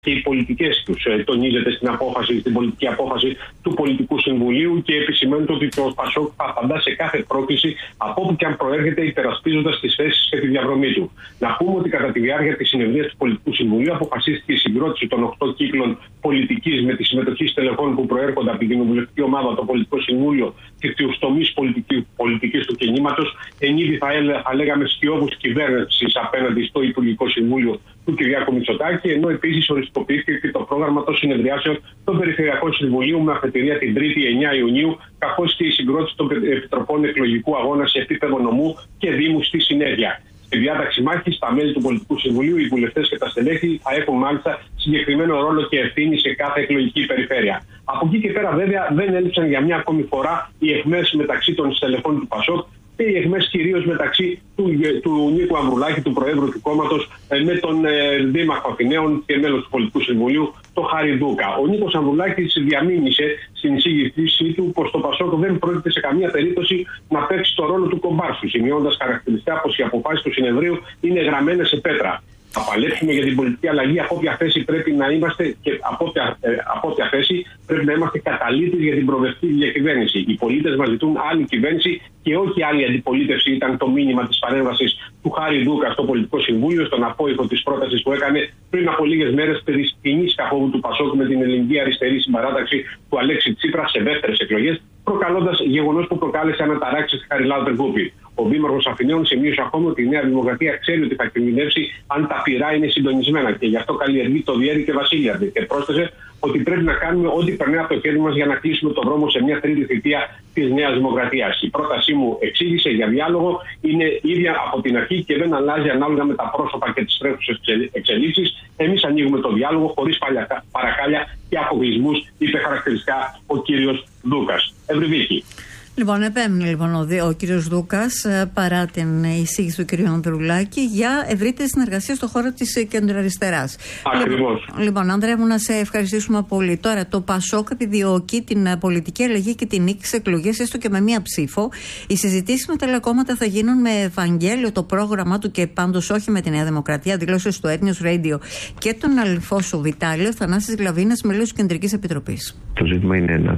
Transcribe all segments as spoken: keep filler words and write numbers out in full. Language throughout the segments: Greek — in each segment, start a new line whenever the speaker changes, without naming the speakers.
και οι πολιτικές τους. Ε, τονίζεται στην απόφαση, στην πολιτική απόφαση του Πολιτικού Συμβουλίου και επισημαίνεται ότι το ΠΑΣΟΚ θα απαντά σε κάθε πρόκληση από όπου και αν προέρχεται, υπερασπίζοντας τις θέσεις και τη διαδρομή του. Να πούμε ότι κατά τη διάρκεια της συνεδρίας του Πολιτικού Συμβουλίου αποφασίστηκε η συγκρότηση των οκτώ κύκλων πολιτικής με τη συμμετοχή στελεχών που προέρχονται από την κοινοβουλευτική ομάδα, το Πολιτικό Συμβούλιο και τους τομείς πολιτικής του κινήματος. Εν είδη θα, θα λέγαμε σκιώδους κυβέρνησης απέναντι στο Υπουργικό Συμβούλιο του Κυριάκου Μητσοτάκη, ενώ επίσης οριστικοποιήθηκε και το πρόγραμμα των συνεδριάσεων των Περιφερειακών Συμβουλίων με αφετηρία την Τρίτη εννέα Ιουνίου, καθώς και η συγκρότηση των Επιτροπών Εκλογικού Αγώνα σε επίπεδο νομού και Δήμου στη συνέχεια. Στη διάταξη μάχης, τα μέλη του Πολιτικού Συμβουλίου, οι βουλευτές και τα στελέχη θα έχουν μάλιστα συγκεκριμένο ρόλο και ευθύνη σε κάθε εκλογική περιφέρεια. Από εκεί και πέρα, βέβαια, δεν έλειψαν για μια ακόμη φορά οι αιχμές μεταξύ των στελεχών του ΠΑΣΟΚ και οι αιχμές κυρίως μεταξύ του, του Νίκου Ανδρουλάκη, του Προέδρου του κόμματος, με τον ε, Δήμαρχο Αθηναίων και μέλος του Πολιτικού Συμβουλίου, τον Χάρη Ντούκα. Ο Νίκος Ανδρουλάκης διαμήνυσε στην εισήγησή του πως το ΠΑΣΟΚ δεν πρόκειται σε καμία περίπτωση να παίξει το ρόλο του κομπάρσου, σημειώνοντας χαρακτηριστικά πως οι αποφάσεις του συνεδρίου είναι γραμμένες σε πέτρα. Θα παλέψουμε για την πολιτική αλλαγή. Από όποια θέση πρέπει να είμαστε και από όποια, ε, από όποια θέση πρέπει να είμαστε καταλήτες για την προοδευτική διακυβέρνηση. Οι πολίτες μας ζητούν άλλη κυβέρνηση και όχι άλλη αντιπολίτευση. Ήταν το μήνυμα της παρέμβασης του Χάρη Ντούκα στο Πολιτικό Συμβούλιο, στον απόϊχο της πρότασης που έκανε πριν από λίγες μέρες περί σκηνής καθόδου του ΠΑΣΟΚ με την ελληνική αριστερή συμπαράταξη του Αλέξη Τσίπρα σε δεύτερες εκλογές, προκαλώντας γεγονός που προκάλεσε αναταράξεις στη Χαριλάου Γκούπη. Ο Δήμαρχος Αθηναίων σημείωσε ακόμα ότι η Νέα Δημοκρατία ξέρει ότι θα κινδυνεύσει αν τα πυρά είναι συντονισμένα και γι' αυτό καλλιεργεί το διέρη και βασίλειαρδη. Και πρόσθεσε ότι πρέπει να κάνουμε ό,τι περνάει από το χέρι μας για να κλείσουμε το δρόμο σε μια τρίτη θητεία της Νέας Δημοκρατίας. Η πρότασή μου, εξήγησε, για διάλογο είναι ίδια από την αρχή και δεν αλλάζει ανάλογα με τα πρόσωπα και τις τρέχουσες εξελίξεις. Εμείς ανοίγουμε το διάλογο χωρίς παρακάλια και αποκλεισμούς, είπε χαρακτηριστικά ο κύριος Ντούκας. Ευρυδίκη.
Λοιπόν, επέμεινε λοιπόν ο, ο κύριος Ντούκας, παρά την εισήγηση του κύριου Ανδρουλάκη, για ευρύτερη συνεργασία στον χώρο της κεντροαριστεράς.
Ακριβώς.
Λοιπόν, λοιπόν, Ανδρέα μου, να σε ευχαριστήσουμε πολύ. Τώρα, το ΠΑΣΟΚ επιδιώκει την πολιτική αλλαγή και την νίκη σε εκλογές, έστω και με μία ψήφο. Οι συζητήσεις με τα άλλα κόμματα θα γίνουν με Ευαγγέλιο το πρόγραμμά του και πάντως όχι με τη Νέα Δημοκρατία. Δηλώσεις του Έθνιος Radio και τον Αλφόσο Βιτάλιο, Θανάσης Γλαβίνας, μέλος της Κεντρικής Επιτροπής.
Το ζήτημα είναι ένα.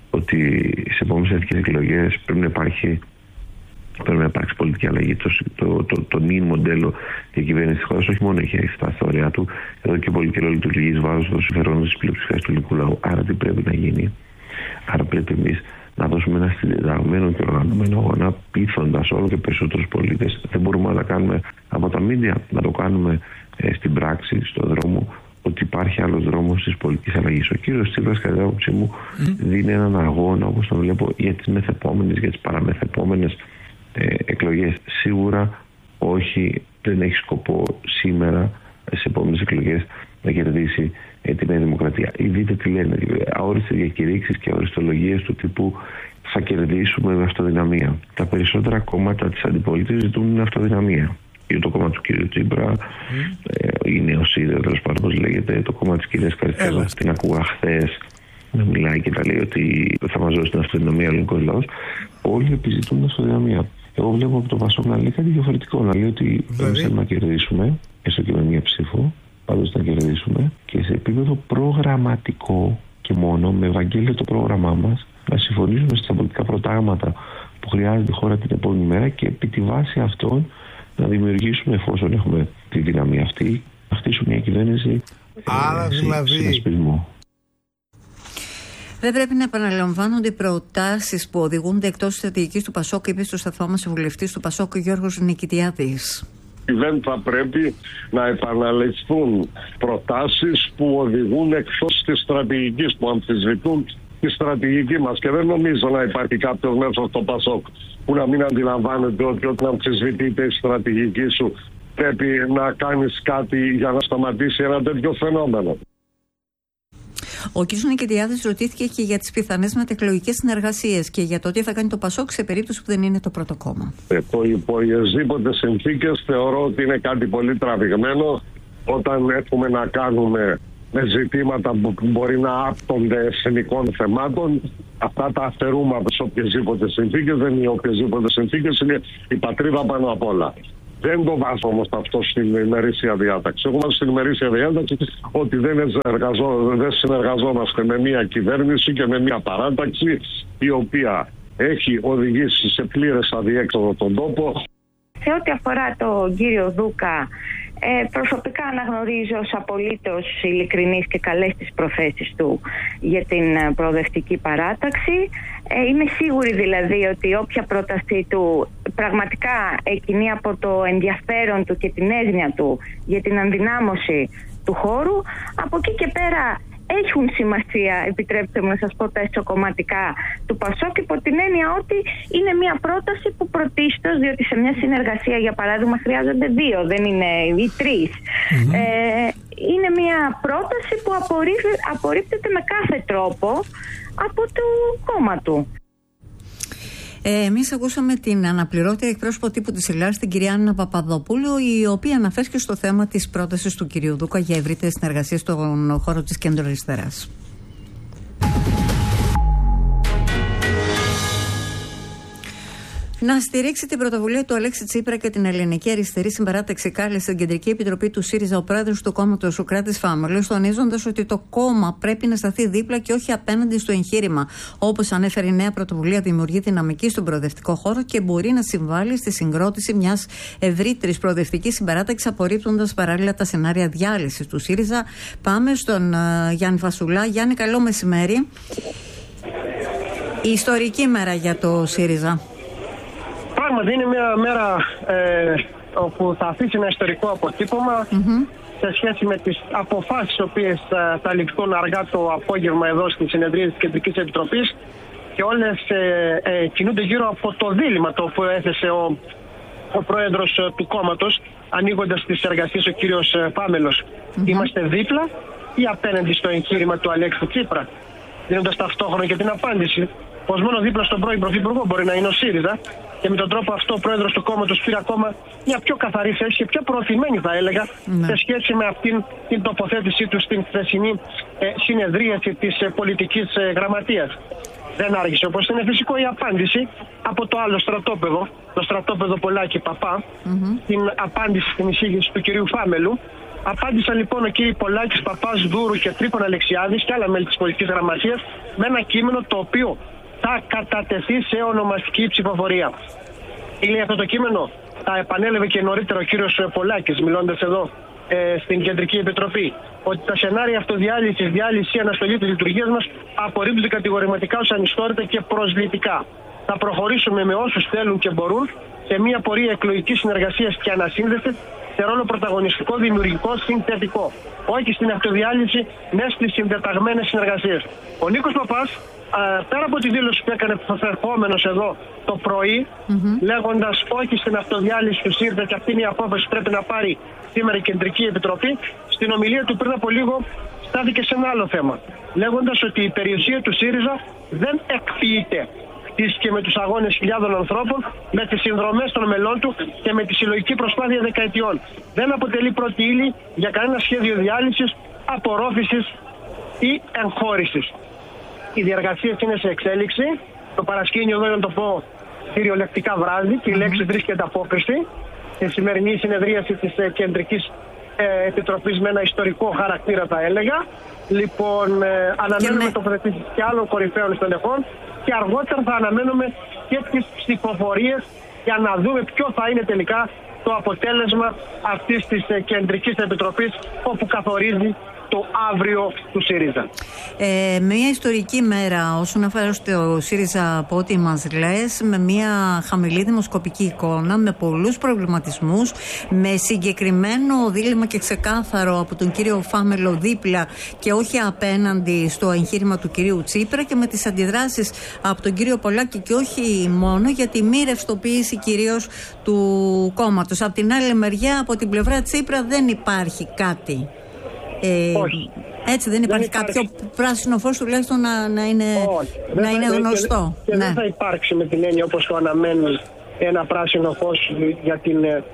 Ότι σε επόμενες εθνικές εκλογές πρέπει να υπάρχει, πρέπει να υπάρξει πολιτική αλλαγή. Το, το, το, το νυν μοντέλο διακυβέρνησης της χώρας όχι μόνο έχει φτάσει στα όρια του, εδώ και πολύ καιρό λειτουργεί εις βάρος των συμφερόντων της πλειοψηφίας του ελληνικού λαού. Άρα τι πρέπει να γίνει? Άρα πρέπει εμείς να δώσουμε ένα συντεταγμένο και οργανωμένο αγώνα, πείθοντας όλο και περισσότερους πολίτες. Δεν μπορούμε να τα κάνουμε από τα μίντια, να το κάνουμε ε, στην πράξη, στον δρόμο, ότι υπάρχει άλλος δρόμος της πολιτικής αλλαγής. Ο κύριος Τσίπρας, κατά την άποψή μου, mm. δίνει έναν αγώνα, όπως το βλέπω, για τις μεθεπόμενες, για τις παραμεθεπόμενες ε, εκλογές. Σίγουρα όχι, δεν έχει σκοπό σήμερα, στις επόμενες εκλογές, να κερδίσει ε, τη Νέα Δημοκρατία. Ή δείτε τι λένε, αόριστες διακηρύξεις και αοριστολογίες του τύπου θα κερδίσουμε με αυτοδυναμία. Τα περισσότερα κόμματα της αντιπολίτευσης ζητούν αυτοδυναμία. Για το κόμμα του κ. Τσίπρα, mm. ε, η Νεοσύδρα, τέλος πάντων, όπως λέγεται, το κόμμα της κυρίας Καριστέλα. Την ακούγα χθες να μιλάει και τα λέει ότι θα μας δώσει την αυτοδυναμία ο ελληνικός λαός. Όλοι επιζητούν την αυτοδυναμία. Εγώ βλέπω από το ΠΑΣΟΚ να λέει κάτι διαφορετικό. Να λέει ότι εμείς θέλουμε να κερδίσουμε, έστω και με μία ψήφο, πάντως να κερδίσουμε και σε επίπεδο προγραμματικό και μόνο, με Ευαγγέλιο το πρόγραμμά μας, να συμφωνήσουμε στα πολιτικά προτάγματα που χρειάζεται η χώρα την επόμενη μέρα και επί τη βάση αυτών να δημιουργήσουμε, εφόσον έχουμε τη δύναμη αυτή, να χτίσουμε μια κυβέρνηση
Άρα,
ε,
δηλαδή,
συνασπισμό.
Δεν πρέπει να επαναλαμβάνονται οι προτάσεις που οδηγούνται εκτός της στρατηγικής του ΠΑΣΟΚ, είπε στο σταθμό μας ο βουλευτής του ΠΑΣΟΚ, Γιώργος Νικητιάδης.
Δεν θα πρέπει να επαναληφθούν προτάσεις που οδηγούν εκτός της στρατηγικής, που αμφισβητούν τη στρατηγική μας. Και δεν νομίζω να υπάρχει κάποιος μέσα στο ΠΑΣΟΚ που να μην αντιλαμβάνεται ότι όταν αμφισβητείται η στρατηγική σου πρέπει να κάνεις κάτι για να σταματήσει ένα τέτοιο φαινόμενο.
Ο κ. Νικητιάδης ρωτήθηκε και για τις πιθανές μετεκλογικές συνεργασίες και για το τι θα κάνει το ΠΑΣΟΚ σε περίπτωση που δεν είναι το πρώτο κόμμα.
Υπό οποιασδήποτε συνθήκες θεωρώ ότι είναι κάτι πολύ τραβηγμένο όταν έχουμε να κάνουμε με ζητήματα που μπορεί να άπτονται εθνικών θεμάτων. Αυτά τα αφαιρούμε από τις οποιασδήποτε συνθήκες. Δεν είναι οποιασδήποτε συνθήκες, είναι η πατρίδα πάνω απ' όλα. Δεν το βάζω όμως αυτό στην ημερήσια διάταξη. Εγώ βάζω στην ημερήσια διάταξη ότι δεν, δεν συνεργαζόμαστε με μια κυβέρνηση και με μια παράταξη η οποία έχει οδηγήσει σε πλήρες αδιέξοδο τον τόπο.
Σε ό,τι αφορά τον κύριο Δούκα, ε, προσωπικά αναγνωρίζω ως απολύτως ειλικρινής και καλές τις προθέσεις του για την προοδευτική παράταξη. Ε, είμαι σίγουρη δηλαδή ότι όποια πρότασή του πραγματικά εκκινεί από το ενδιαφέρον του και την έγνοια του για την ενδυνάμωση του χώρου, από εκεί και πέρα έχουν σημασία, επιτρέψτε μου να σας πω, τα εσωκομματικά του ΠΑΣΟΚ, υπό την έννοια ότι είναι μια πρόταση που πρωτίστως, διότι σε μια συνεργασία για παράδειγμα χρειάζονται δύο, δεν είναι οι τρεις. Mm-hmm. Ε, είναι μια πρόταση που απορρίπτεται με κάθε τρόπο από το κόμμα του.
Ε, εμείς ακούσαμε την αναπληρώτρια εκπρόσωπο τύπου της Ελλάδας, την κυρία Άννα Παπαδοπούλου, η οποία αναφέρθηκε στο θέμα της πρότασης του κυρίου Δούκα για ευρύτερη συνεργασία στον χώρο της κέντρο-αριστεράς. Να στηρίξει την πρωτοβουλία του Αλέξη Τσίπρα και την Ελληνική Αριστερή Συμπαράταξη, κάλεσε στην Κεντρική Επιτροπή του ΣΥΡΙΖΑ ο πρόεδρος του κόμματος, ο Κράτης Φάμελος, τονίζοντας ότι το κόμμα πρέπει να σταθεί δίπλα και όχι απέναντι στο εγχείρημα. Όπως ανέφερε, η νέα πρωτοβουλία δημιουργεί δυναμική στον προοδευτικό χώρο και μπορεί να συμβάλλει στη συγκρότηση μιας ευρύτερης προοδευτικής συμπαράταξης, απορρίπτοντας παράλληλα τα σενάρια διάλυσης του ΣΥΡΙΖΑ. Πάμε στον uh, Γιάννη Φασουλά. Γιάννη, καλό μεσημέρι. Η ιστορική μέρα για το ΣΥΡΙΖΑ.
Πράγματι είναι μια μέρα ε, όπου θα αφήσει ένα ιστορικό αποτύπωμα mm-hmm. σε σχέση με τις αποφάσεις οι οποίες θα, θα ληφθούν αργά το απόγευμα εδώ στη συνεδρία της Κεντρικής Επιτροπής, και όλες ε, ε, κινούνται γύρω από το δίλημμα το οποίο έθεσε ο, ο πρόεδρος ε, του κόμματος, ανοίγοντας τις εργασίες ο κύριος ε, Φάμελος. Mm-hmm. Είμαστε δίπλα ή απέναντι στο εγχείρημα του Αλέξη Τσίπρα, δίνοντας ταυτόχρονα και την απάντηση πως μόνο δίπλα στον πρώην Πρωθυπουργό μπορεί να είναι ο ΣΥΡΙΖΑ, και με τον τρόπο αυτό ο πρόεδρος του κόμματος πήρε ακόμα μια πιο καθαρή θέση και πιο προωθημένη, θα έλεγα, ναι. σε σχέση με αυτήν την τοποθέτησή του στην χθεσινή ε, συνεδρίαση της ε, πολιτικής ε, γραμματείας. Δεν άργησε, όπως είναι φυσικό, η απάντηση από το άλλο στρατόπεδο, το στρατόπεδο Πολάκη Παπά, mm-hmm. την απάντηση στην εισήγηση του κυρίου Φάμελου. Απάντησαν λοιπόν ο κύριοι Πολάκης, Παπάς, Δούρου και Τρίπον Αλεξιάδης και άλλα μέλη της πολιτικής γραμματείας με ένα κείμενο το οποίο θα κατατεθεί σε ονομαστική ψηφοφορία. Τι λέει αυτό το κείμενο? Τα επανέλαβε και νωρίτερα ο κύριος Πολάκης, μιλώντας εδώ ε, στην Κεντρική Επιτροπή, ότι τα σενάρια αυτοδιάλυσης, διάλυση ή αναστολή της λειτουργίας μας απορρίπτονται κατηγορηματικά ως ανιστόρητα και προσβλητικά. Θα προχωρήσουμε με όσους θέλουν και μπορούν σε μια πορεία εκλογικής συνεργασίας και ανασύνδεσης σε ρόλο πρωταγωνιστικό, δημιουργικό, συνθετικό. Όχι στην αυτοδιάλυση, ναι στις συντεταγμένες συνεργασίες. Ο Νίκος Παπάς, πέρα από τη δήλωση που έκανε προερχόμενος εδώ το πρωί, mm-hmm. λέγοντας όχι στην αυτοδιάλυση του ΣΥΡΙΖΑ, και αυτή είναι η απόφαση που πρέπει να πάρει σήμερα η Κεντρική Επιτροπή, στην ομιλία του πριν από λίγο στάθηκε σε ένα άλλο θέμα, λέγοντας ότι η περιουσία του ΣΥΡΙΖΑ δεν εκποιείται. Και με τους αγώνες χιλιάδων ανθρώπων, με τις συνδρομές των μελών του και με τη συλλογική προσπάθεια δεκαετιών. Δεν αποτελεί πρώτη ύλη για κανένα σχέδιο διάλυσης, απορρόφησης ή εγχώρησης. Οι διεργασίες είναι σε εξέλιξη. Το παρασκήνιο εδώ, να το πω κυριολεκτικά, βράζει και η λέξη βρίσκεται απόκριση. Στη σημερινή συνεδρίαση της Κεντρικής ε, Επιτροπής με ένα ιστορικό χαρακτήρα, θα έλεγα. Λοιπόν, ε, αναμένουμε με... το πρεσβευτή και άλλων κορυφαίων στελεχών, και αργότερα θα αναμένουμε και τις ψηφοφορίες για να δούμε ποιο θα είναι τελικά το αποτέλεσμα αυτής της Κεντρικής Επιτροπής, όπου καθορίζει το αύριο του ΣΥΡΙΖΑ.
Ε, μια ιστορική μέρα όσον αφορά στο ΣΥΡΙΖΑ, από ό,τι μας λες, με μια χαμηλή δημοσκοπική εικόνα, με πολλούς προβληματισμούς, με συγκεκριμένο δίλημμα και ξεκάθαρο από τον κύριο Φάμελο δίπλα και όχι απέναντι στο εγχείρημα του κυρίου Τσίπρα, και με τις αντιδράσεις από τον κύριο Πολάκη και όχι μόνο για τη μη ρευστοποίηση κυρίως του κόμματος. Από την άλλη μεριά, από την πλευρά Τσίπρα δεν υπάρχει κάτι. Ε, έτσι δεν υπάρχει, δεν υπάρχει κάποιο πράσινο φως τουλάχιστον να, να είναι, να είναι γνωστό.
Και, και ναι. δεν θα υπάρξει με την έννοια όπως το αναμένει ένα πράσινο φως για την ε,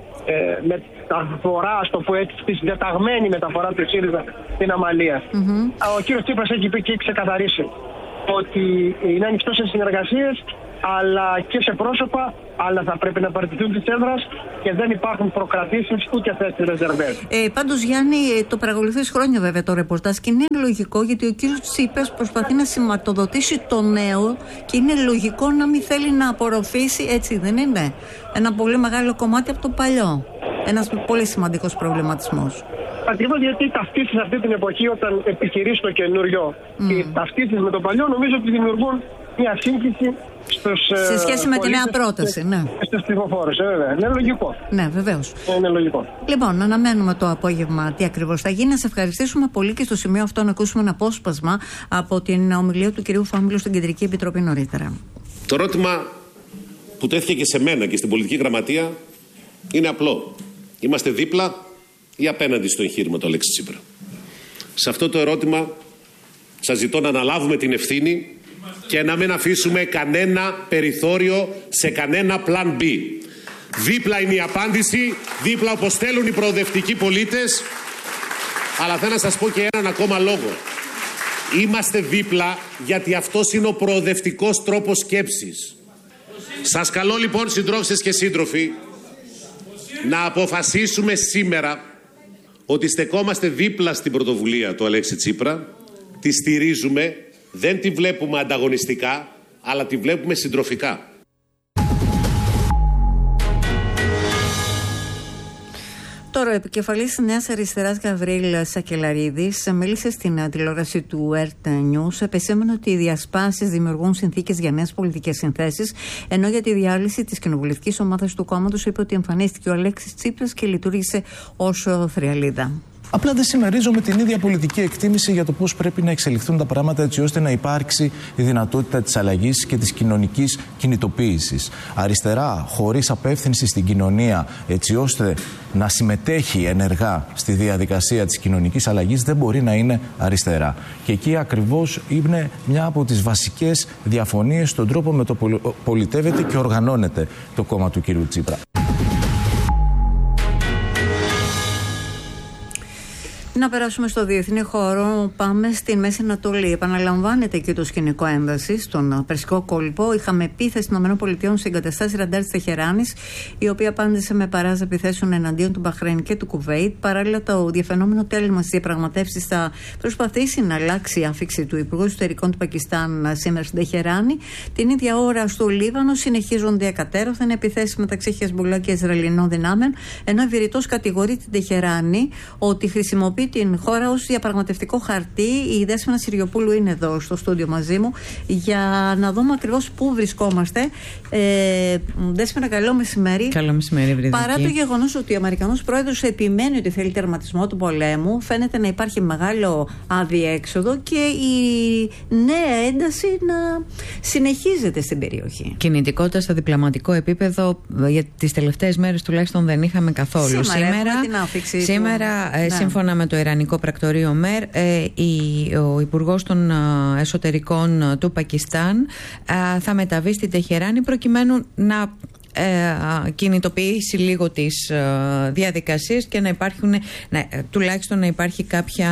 μεταφορά, στο που έτσι, τη διαταγμένη μεταφορά του ΣΥΡΙΖΑ στην Αμαλία. Mm-hmm. Ο κύριος Τσίπρας έχει πει και έχει ξεκαθαρίσει ότι είναι ανοιχτό σε συνεργασίες αλλά και σε πρόσωπα, αλλά θα πρέπει να παραιτηθούν της έδρας και δεν υπάρχουν προκρατήσεις ούτε θέσεις ρεζερβές.
Ε, πάντως, Γιάννη, το παρακολουθείς χρόνια βέβαια το ρεπορτάζ και είναι λογικό, γιατί ο κύριος Τσίπρας προσπαθεί να σηματοδοτήσει το νέο και είναι λογικό να μην θέλει να απορροφήσει, έτσι δεν είναι, ένα πολύ μεγάλο κομμάτι από το παλιό. Ένας πολύ σημαντικός προβληματισμός.
Ακριβώς, γιατί οι ταυτίσεις αυτή την εποχή, όταν επιχειρήσει το καινούριο, mm. οι ταυτίσεις με το παλιό νομίζω ότι δημιουργούν μια σύγχυση στους,
σε σχέση με τη νέα πρόταση, ναι.
Στους ψηφοφόρους, ε, βέβαια. Είναι λογικό.
Ναι, βεβαίως.
Είναι λογικό.
Λοιπόν, αναμένουμε το απόγευμα τι ακριβώς θα γίνει. Να σε ευχαριστήσουμε πολύ και στο σημείο αυτό να ακούσουμε ένα απόσπασμα από την ομιλία του κυρίου Φάμιλου στην Κεντρική Επιτροπή νωρίτερα.
Το ερώτημα που τέθηκε και σε μένα και στην πολιτική γραμματεία είναι απλό. Είμαστε δίπλα ή απέναντι στο εγχείρημα του Αλέξη Τσίπρα? Σε αυτό το ερώτημα σας ζητώ να αναλάβουμε την ευθύνη και να μην αφήσουμε κανένα περιθώριο σε κανένα plan B. Δίπλα είναι η απάντηση, δίπλα όπως θέλουν οι προοδευτικοί πολίτες, αλλά θέλω να σας πω και έναν ακόμα λόγο. Είμαστε δίπλα γιατί αυτός είναι ο προοδευτικός τρόπος σκέψης. Σας καλώ λοιπόν, συντρόφισσες και σύντροφοι, να αποφασίσουμε σήμερα ότι στεκόμαστε δίπλα στην πρωτοβουλία του Αλέξη Τσίπρα, τη στηρίζουμε, δεν τη βλέπουμε ανταγωνιστικά, αλλά τη βλέπουμε συντροφικά.
Τώρα, ο επικεφαλής της Νέας Αριστεράς Γαβρίλ Σακελαρίδης μίλησε στην τηλεόραση του Ερτ News, επεσήμανε ότι οι διασπάσεις δημιουργούν συνθήκες για νέες πολιτικές συνθέσεις, ενώ για τη διάλυση της κοινοβουλευτικής ομάδας του κόμματος είπε ότι εμφανίστηκε ο Αλέξης Τσίπρας και λειτουργήσε ως θριαλίδα.
Απλά δεν συμμερίζομαι την ίδια πολιτική εκτίμηση για το πώς πρέπει να εξελιχθούν τα πράγματα, έτσι ώστε να υπάρξει η δυνατότητα της αλλαγής και της κοινωνικής κινητοποίησης. Αριστερά, χωρίς απεύθυνση στην κοινωνία, έτσι ώστε να συμμετέχει ενεργά στη διαδικασία της κοινωνικής αλλαγής, δεν μπορεί να είναι αριστερά. Και εκεί ακριβώς είναι μια από τις βασικές διαφωνίες στον τρόπο με το πολιτεύεται και οργανώνεται το κόμμα του κ. Τσίπρα.
Να περάσουμε στο διεθνή χώρο. Πάμε στην Μέση Ανατολή. Επαναλαμβάνεται και το σκηνικό ένταση στον Περσικό κόλπο. Είχαμε επίθεση των ΗΠΑ σε εγκαταστάσεις ραντάρ της Τεχεράνης, η οποία απάντησε με παράζα επιθέσεων εναντίον του Μπαχρέιν και του Κουβέιτ. Παράλληλα, το διαφαινόμενο τέλημα στις διαπραγματεύσεις θα προσπαθήσει να αλλάξει η άφιξη του Υπουργού Εσωτερικών του Πακιστάν σήμερα στην Τεχεράνη. Την ίδια ώρα στο Λίβανο συνεχίζονται εκατέρωθεν επιθέσεις μεταξύ Χεσμπολά και Ισραηλινών δυνάμεων, ενώ ευηρετώς κατηγορεί την Τεχεράνη ότι χρησιμοποιεί την χώρα ως διαπραγματευτικό χαρτί. Η Δέσποινα Συριοπούλου είναι εδώ στο στούντιο μαζί μου για να δούμε ακριβώς πού βρισκόμαστε. Ε, Δέσποινα, καλό μεσημέρι.
Καλό μεσημέρι, Βρυδική.
Παρά το γεγονός ότι ο Αμερικανός πρόεδρος επιμένει ότι θέλει τερματισμό του πολέμου, φαίνεται να υπάρχει μεγάλο αδιέξοδο και η νέα ένταση να συνεχίζεται στην περιοχή.
Κινητικότητα στο διπλωματικό επίπεδο για τις τελευταίες μέρες τουλάχιστον δεν είχαμε καθόλου.
Σήμερα, σήμερα, την άφηξη
σήμερα
του...
ε,
ναι.
σύμφωνα με το Ιρανικό Πρακτορείο ΜΕΡ, ε, η, ο Υπουργός των Εσωτερικών ε, του Πακιστάν ε, θα μεταβεί στη Τεχεράνη προκειμένου να Ε, κινητοποιήσει λίγο τις ε, διαδικασίες και να υπάρχουν, να, τουλάχιστον να υπάρχει κάποια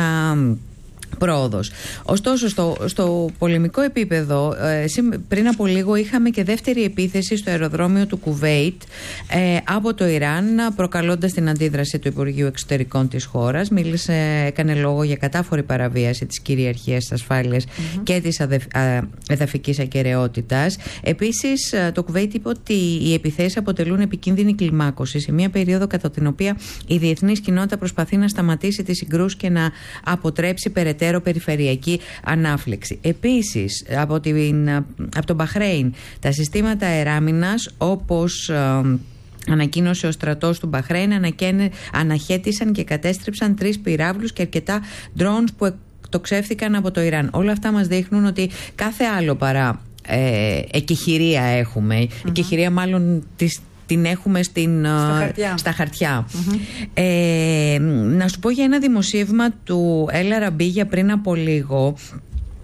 πρόοδος. Ωστόσο, στο, στο πολεμικό επίπεδο, ε, πριν από λίγο είχαμε και δεύτερη επίθεση στο αεροδρόμιο του Κουβέιτ ε, από το Ιράν, προκαλώντας την αντίδραση του Υπουργείου Εξωτερικών της χώρας. Μίλησε, έκανε λόγο για κατάφορη παραβίαση της κυριαρχίας, της ασφάλειας mm-hmm. και της αδεφ, α, εδαφικής ακεραιότητας. Επίσης, το Κουβέιτ είπε ότι οι επιθέσεις αποτελούν επικίνδυνη κλιμάκωση σε μια περίοδο κατά την οποία η διεθνής κοινότητα προσπαθεί να σταματήσει τις συγκρούσεις και να αποτρέψει περαιτέρω περιφερειακή ανάφλεξη. Επίσης, από, την, από τον Μπαχρέιν, τα συστήματα αεράμινας, όπως ε, ανακοίνωσε ο στρατός του Μπαχρέιν, αναχέτησαν και κατέστρεψαν τρεις πυράβλους και αρκετά drones που εκτοξεύθηκαν από το Ιράν. Όλα αυτά μας δείχνουν ότι κάθε άλλο παρά ε, εκεχηρία έχουμε, mm-hmm. εκεχηρία μάλλον της την έχουμε στην, στα χαρτιά. Στα χαρτιά. Mm-hmm. Ε, να σου πω για ένα δημοσίευμα του Έλα Ραμπίγια πριν από λίγο,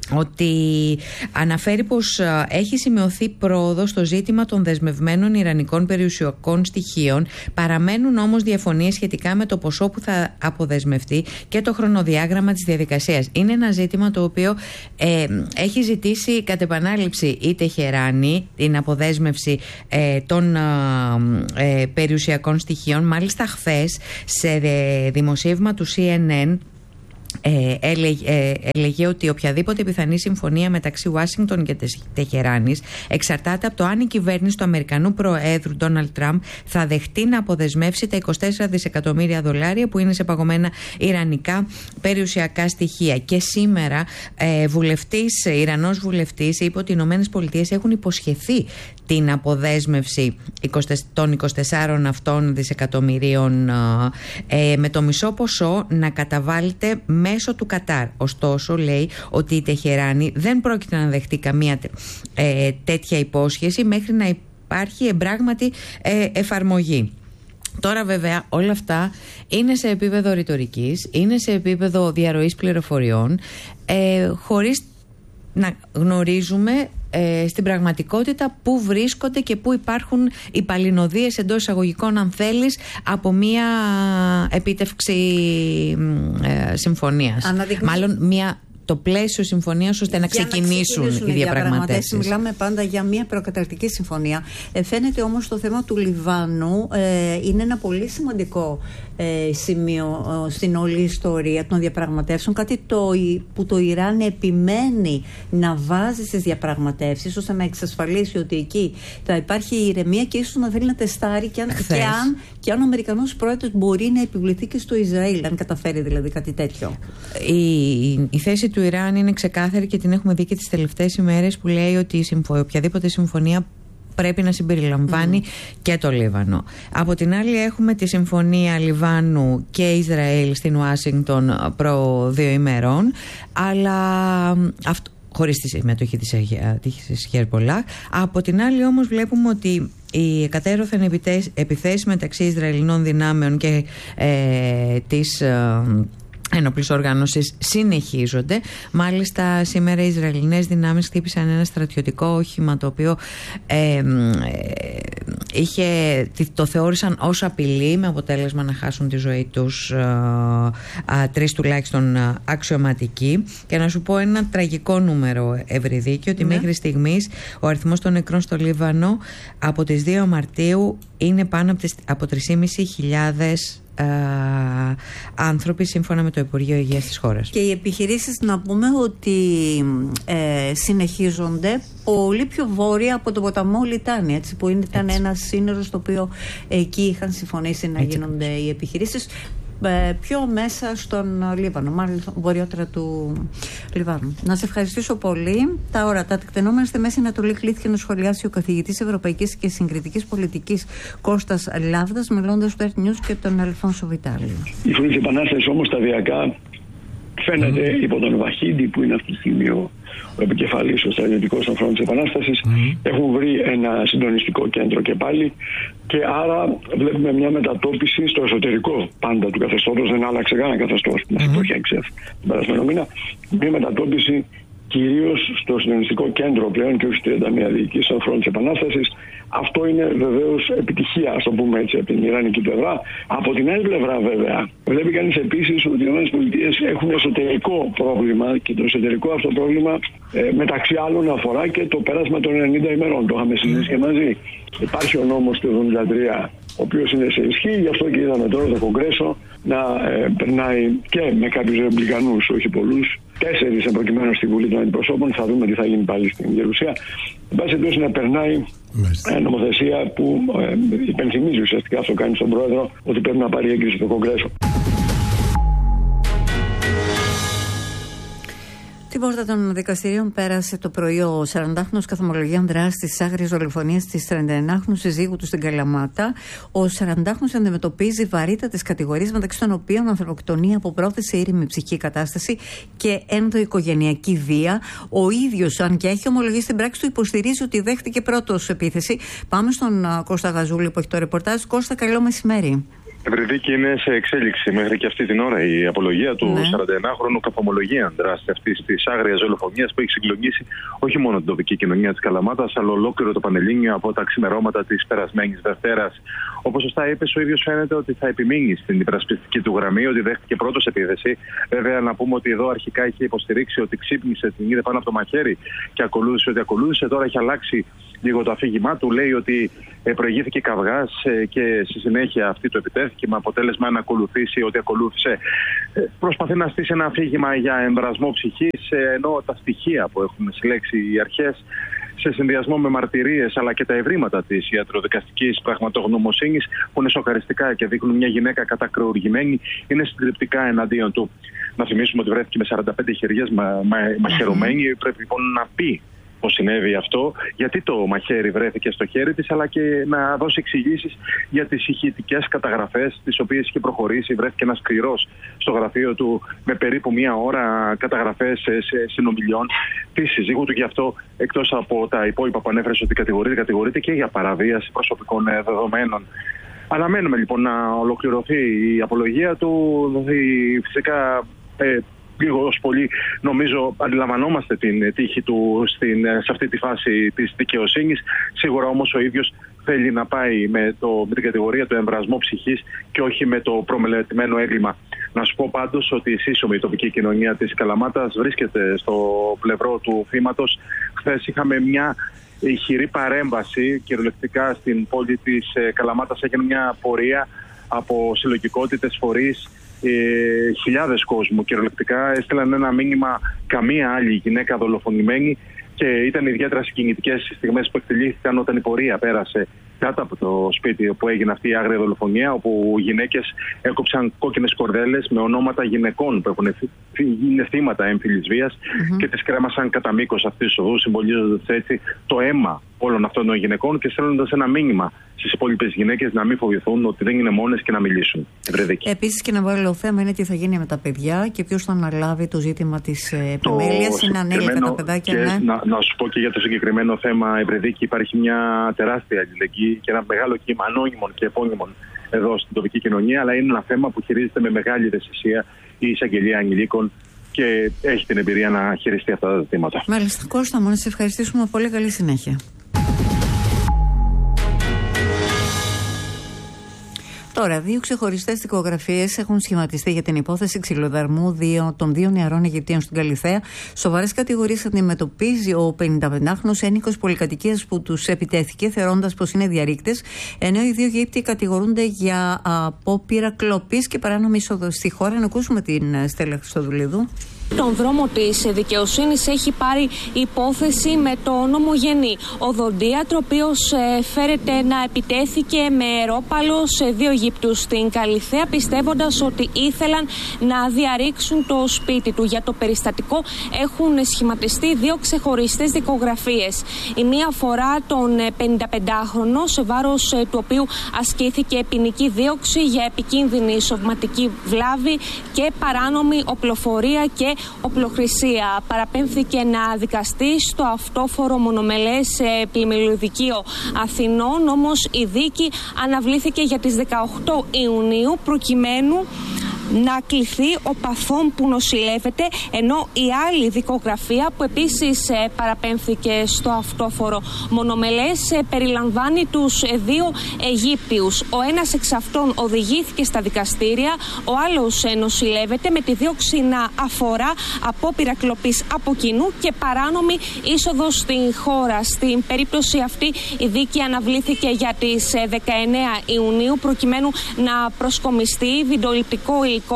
ότι αναφέρει πως έχει σημειωθεί πρόοδο στο ζήτημα των δεσμευμένων ιρανικών περιουσιακών στοιχείων. Παραμένουν όμως διαφωνίες σχετικά με το ποσό που θα αποδεσμευτεί και το χρονοδιάγραμμα της διαδικασίας. Είναι ένα ζήτημα το οποίο ε, έχει ζητήσει κατ' επανάληψη η Τεχεράνη, την αποδέσμευση ε, των ε, περιουσιακών στοιχείων. Μάλιστα χθες σε δημοσίευμα του σι εν εν Ε, έλεγε, ε, έλεγε ότι οποιαδήποτε πιθανή συμφωνία μεταξύ Ουάσιγκτον και Τεχεράνης εξαρτάται από το αν η κυβέρνηση του Αμερικανού Προέδρου Ντόναλντ Τραμπ θα δεχτεί να αποδεσμεύσει τα είκοσι τέσσερα δισεκατομμύρια δολάρια που είναι σε παγωμένα ιρανικά περιουσιακά στοιχεία. Και σήμερα ε, βουλευτής, Ιρανός βουλευτής είπε ότι οι Ηνωμένες Πολιτείες έχουν υποσχεθεί την αποδέσμευση των είκοσι τεσσάρων αυτών δισεκατομμυρίων ε, με το μισό ποσό να καταβάλλεται μέσω του Κατάρ. Ωστόσο, λέει ότι η Τεχεράνη δεν πρόκειται να δεχτεί καμία ε, τέτοια υπόσχεση μέχρι να υπάρχει εμπράγματη ε, εφαρμογή. Τώρα βέβαια όλα αυτά είναι σε επίπεδο ρητορικής, είναι σε επίπεδο διαρροής πληροφοριών, ε, χωρίς να γνωρίζουμε ε, στην πραγματικότητα πού βρίσκονται και πού υπάρχουν οι παλινοδίες εντός εισαγωγικών, αν θέλεις, από μια επίτευξη ε, συμφωνίας. Αναδεικνύ... Μάλλον μια... το πλαίσιο συμφωνίας ώστε να ξεκινήσουν, να ξεκινήσουν οι διαπραγματεύσεις.
Μιλάμε πάντα για μια προκαταρκτική συμφωνία. Ε, φαίνεται όμως το θέμα του Λιβάνου ε, είναι ένα πολύ σημαντικό ε, σημείο ε, στην όλη ιστορία των διαπραγματεύσεων. Κάτι το, που το Ιράν επιμένει να βάζει στις διαπραγματεύσεις ώστε να εξασφαλίσει ότι εκεί θα υπάρχει ηρεμία και ίσως να θέλει να τεστάρει και αν, και αν, και αν ο Αμερικανός πρόεδρος μπορεί να επιβληθεί και στο Ισραήλ, αν καταφέρει δηλαδή κάτι τέτοιο.
Η, η θέση του Ιράν είναι ξεκάθαρη και την έχουμε δει και τις τελευταίες ημέρες, που λέει ότι η συμφω... οποιαδήποτε συμφωνία πρέπει να συμπεριλαμβάνει mm. και το Λίβανο. Από την άλλη έχουμε τη συμφωνία Λιβάνου και Ισραήλ στην Ουάσιγκτον προ δύο ημερών, αλλά αυτό χωρίς τη συμμετοχή της Χερμπολάχ. Από την άλλη όμως βλέπουμε ότι οι κατέρωθεν επιθέσεις μεταξύ Ισραηλινών δυνάμεων και ε, της ε, ενόπλης οργάνωσης συνεχίζονται. Μάλιστα σήμερα οι Ισραηλινές δυνάμεις χτύπησαν ένα στρατιωτικό όχημα το οποίο ε, ε, είχε, το θεώρησαν ως απειλή, με αποτέλεσμα να χάσουν τη ζωή τους ε, ε, τρεις τουλάχιστον αξιωματικοί. Και να σου πω ένα τραγικό νούμερο, Ευρυδίκη, ότι ναι. μέχρι στιγμής ο αριθμός των νεκρών στο Λίβανο από τις δύο Μαρτίου είναι πάνω από, τις, από τρεις και μισή χιλιάδες Uh, άνθρωποι, σύμφωνα με το Υπουργείο Υγείας της χώρας.
Και οι επιχειρήσεις, να πούμε ότι ε, συνεχίζονται πολύ πιο βόρεια από τον ποταμό Λιτάνη, έτσι, που ήταν ένα σύνορο στο οποίο εκεί είχαν συμφωνήσει να έτσι γίνονται οι επιχειρήσεις, πιο μέσα στον Λίβανο, μάλλον βορειότερα του Λιβάνου. Να σε ευχαριστήσω πολύ. Τα όρατα τεκτενόμενα στη Μέση Ανατολή κλήθηκε να σχολιάσει ο καθηγητής Ευρωπαϊκής και Συγκριτικής Πολιτικής Κώστας Λάβδας, μιλώντας στο Earth News και τον Αλφόνσο Βιτάλιο.
Η φωνή της Επανάστασης όμως σταδιακά φαίνεται mm. υπό τον Βαχίδη, που είναι αυτή τη στιγμή ο ο επικεφαλής, ο στρατιωτικός των φρόντων της Επανάστασης, mm. έχουν βρει ένα συντονιστικό κέντρο και πάλι, και άρα βλέπουμε μια μετατόπιση στο εσωτερικό πάντα του καθεστώτος. Δεν άλλαξε κανένα καθεστώς που μας υπήρχε τον περασμένο μήνα. Μια μετατόπιση κυρίως στο συντονιστικό κέντρο πλέον και όχι στις τριάντα μία διοικήσεις των φρόντων της Επανάστασης. Αυτό είναι βεβαίως επιτυχία, ας το πούμε έτσι, από την Ιρανική πλευρά. Από την άλλη πλευρά, βέβαια, βλέπει κανείς επίσης ότι οι ΗΠΑ έχουν εσωτερικό πρόβλημα, και το εσωτερικό αυτό πρόβλημα ε, μεταξύ άλλων αφορά και το πέρασμα των ενενήντα ημερών. Το είχαμε συζητήσει και μαζί. Υπάρχει ο νόμος του εβδομήντα τρία, ο οποίος είναι σε ισχύ, γι' αυτό και είδαμε τώρα το Κογκρέσο να ε, περνάει και με κάποιους ρεπλικανούς, όχι πολλούς, τέσσερις προκειμένου στη Βουλή των Αντιπροσώπων. Θα δούμε τι θα γίνει πάλι στην Γερουσία. Εν πάση περιπτώσει, να περνάει ε, νομοθεσία που ε, υπενθυμίζει ουσιαστικά, αυτό κάνει στον Πρόεδρο, ότι πρέπει να πάρει έγκριση το Κογκρέσο.
Στην πόρτα των δικαστηρίων πέρασε το πρωί ο σαραντάχρονος καθομολογίαν δράσης της άγριας δολοφονίας της τριανταεννάχρονου συζύγου του στην Καλαμάτα. Ο σαραντάχρονος αντιμετωπίζει βαρύτατες κατηγορίες, μεταξύ των οποίων ανθρωποκτονία από πρόθεση, ήρεμη ψυχική κατάσταση και ενδοοικογενειακή βία. Ο ίδιος, αν και έχει ομολογήσει στην πράξη του, υποστηρίζει ότι δέχτηκε πρώτος επίθεση. Πάμε στον Κώστα Γαζούλη που έχει το ρεπορτάζ. Κώστα, καλό μεσημέρι.
Ευρυδίκη, είναι σε εξέλιξη μέχρι και αυτή την ώρα η απολογία του ναι. σαρανταενάχρονου καθομολογία δράση αυτή τη άγρια δολοφονία που έχει συγκλονίσει όχι μόνο την τοπική κοινωνία τη Καλαμάτας, αλλά ολόκληρο το Πανελλήνιο από τα ξημερώματα τη περασμένη Δευτέρα. Όπως σωστά είπε, ο ίδιος φαίνεται ότι θα επιμείνει στην υπερασπιστική του γραμμή, ότι δέχτηκε πρώτος επίθεση. Βέβαια, να πούμε ότι εδώ αρχικά είχε υποστηρίξει ότι ξύπνησε, την είδε πάνω από το μαχαίρι και ακολούθησε ότι ακολούθησε. Τώρα έχει αλλάξει λίγο το αφήγημά του. Λέει ότι προηγήθηκε καυγάς και στη συνέχεια αυτή το επιτέθηκε με αποτέλεσμα να ακολουθήσει ότι ακολούθησε. Προσπαθεί να στήσει ένα αφήγημα για εμβρασμό ψυχής, ενώ τα στοιχεία που έχουν συλλέξει οι αρχές σε συνδυασμό με μαρτυρίες αλλά και τα ευρήματα της ιατροδικαστικής πραγματογνωμοσύνης που είναι σοκαριστικά και δείχνουν μια γυναίκα κατακρεουργημένη, είναι συντριπτικά εναντίον του. Να θυμίσουμε ότι βρέθηκε με σαράντα πέντε χεριές μα, μα, μαχαιρωμένη. Πρέπει λοιπόν να πει πώς συνέβη αυτό, γιατί το μαχαίρι βρέθηκε στο χέρι της, αλλά και να δώσει εξηγήσεις για τις ηχητικές καταγραφές τις οποίες είχε προχωρήσει. Βρέθηκε ένας σκληρός στο γραφείο του με περίπου μία ώρα καταγραφές συνομιλιών της συζύγου του. Γι' αυτό, εκτός από τα υπόλοιπα που ανέφερε ότι κατηγορείται, κατηγορείται και για παραβίαση προσωπικών δεδομένων. Αναμένουμε λοιπόν να ολοκληρωθεί η απολογία του. Φυσικά ε, λίγο ως πολύ νομίζω αντιλαμβανόμαστε την τύχη του στην, σε αυτή τη φάση της δικαιοσύνης. Σίγουρα όμως ο ίδιος θέλει να πάει με, το, με την κατηγορία του εμβρασμού ψυχής και όχι με το προμελετημένο έγκλημα. Να σου πω πάντως ότι η σύσσωμη τοπική κοινωνία της Καλαμάτας βρίσκεται στο πλευρό του θύματος. Χθες είχαμε μια ηχηρή παρέμβαση κυριολεκτικά στην πόλη της Καλαμάτας. Έγινε μια πορεία από συλλογικότητες, φορείς, Ε, χιλιάδες κόσμου κυριολεκτικά έστειλαν ένα μήνυμα, καμία άλλη γυναίκα δολοφονημένη, και ήταν ιδιαίτερα συγκινητικές οι στιγμές που εκτελήθηκαν όταν η πορεία πέρασε κάτω από το σπίτι όπου έγινε αυτή η άγρια δολοφονία, όπου γυναίκες έκοψαν κόκκινες κορδέλες με ονόματα γυναικών που έχουν είναι θύματα έμφυλης βίας mm-hmm. και τις κρέμασαν κατά μήκος αυτής της οδού, συμβολίζοντας έτσι το αίμα όλων αυτών των γυναικών και στέλνοντας ένα μήνυμα στις υπόλοιπες γυναίκες να μην φοβηθούν, ότι δεν είναι μόνες και να μιλήσουν.
Επίσης, και ένα άλλο θέμα είναι τι θα γίνει με τα παιδιά και ποιος θα αναλάβει το ζήτημα της επιμέλειας. Είναι ανέλικα τα παιδάκια.
Και
ναι.
να, να σου πω και για το συγκεκριμένο θέμα, Ευρεδίκη, υπάρχει μια τεράστια αλληλεγγύη και ένα μεγάλο κύμα ανώνυμων και επώνυμων εδώ στην τοπική κοινωνία, αλλά είναι ένα θέμα που χειρίζεται με μεγάλη ευαισθησία η εισαγγελία ανηλίκων και έχει την εμπειρία να χειριστεί αυτά τα ζητήματα.
Μάλιστα, Κώστα, μόνο να σε ευχαριστήσουμε πολύ. Καλή συνέχεια. Τώρα, δύο ξεχωριστές δικογραφίες έχουν σχηματιστεί για την υπόθεση ξυλοδαρμού δύο, των δύο νεαρών Αιγυπτίων στην Καλιθέα. Σοβαρές κατηγορίες αντιμετωπίζει ο πενηνταπεντάχρονος ένοικος πολυκατοικίας που τους επιτέθηκε, θεωρώντας πως είναι διαρρήκτες, ενώ οι δύο Αιγύπτιοι κατηγορούνται για απόπειρα κλοπής και παράνομη είσοδο στη χώρα. Να ακούσουμε την Στέλλα Χριστοδουλίδου.
Τον δρόμο της δικαιοσύνης έχει πάρει υπόθεση με το νομογενή οδοντίατρο, ο οποίος ε, φέρεται να επιτέθηκε με ρόπαλο σε δύο Αιγύπτιους στην Καλιθέα, πιστεύοντας ότι ήθελαν να διαρρήξουν το σπίτι του. Για το περιστατικό έχουν σχηματιστεί δύο ξεχωριστές δικογραφίες. Η μία αφορά τον πενηνταπεντάχρονο, σε βάρος ε, του οποίου ασκήθηκε ποινική δίωξη για επικίνδυνη σωματική βλάβη και παράνομη οπλοφορία και οπλοχρησία. Παραπέμφθηκε να δικαστεί στο αυτόφορο μονομελές πλημμυροδικείο Αθηνών, όμως η δίκη αναβλήθηκε για τις δεκαοκτώ Ιουνίου προκειμένου να κληθεί ο παθόν που νοσηλεύεται, ενώ η άλλη δικογραφία που επίσης ε, παραπέμφθηκε στο αυτόφορο μονομελές ε, περιλαμβάνει τους ε, δύο Αιγύπτιους. Ο ένας εξ αυτών οδηγήθηκε στα δικαστήρια, ο άλλος ε, νοσηλεύεται με τη δίωξη να αφορά απόπειρα κλοπής από κοινού και παράνομη είσοδο στην χώρα. Στην περίπτωση αυτή η δίκη αναβλήθηκε για τις ε, δεκαεννέα Ιουνίου προκειμένου να προσκομιστεί βιντεοληπτικό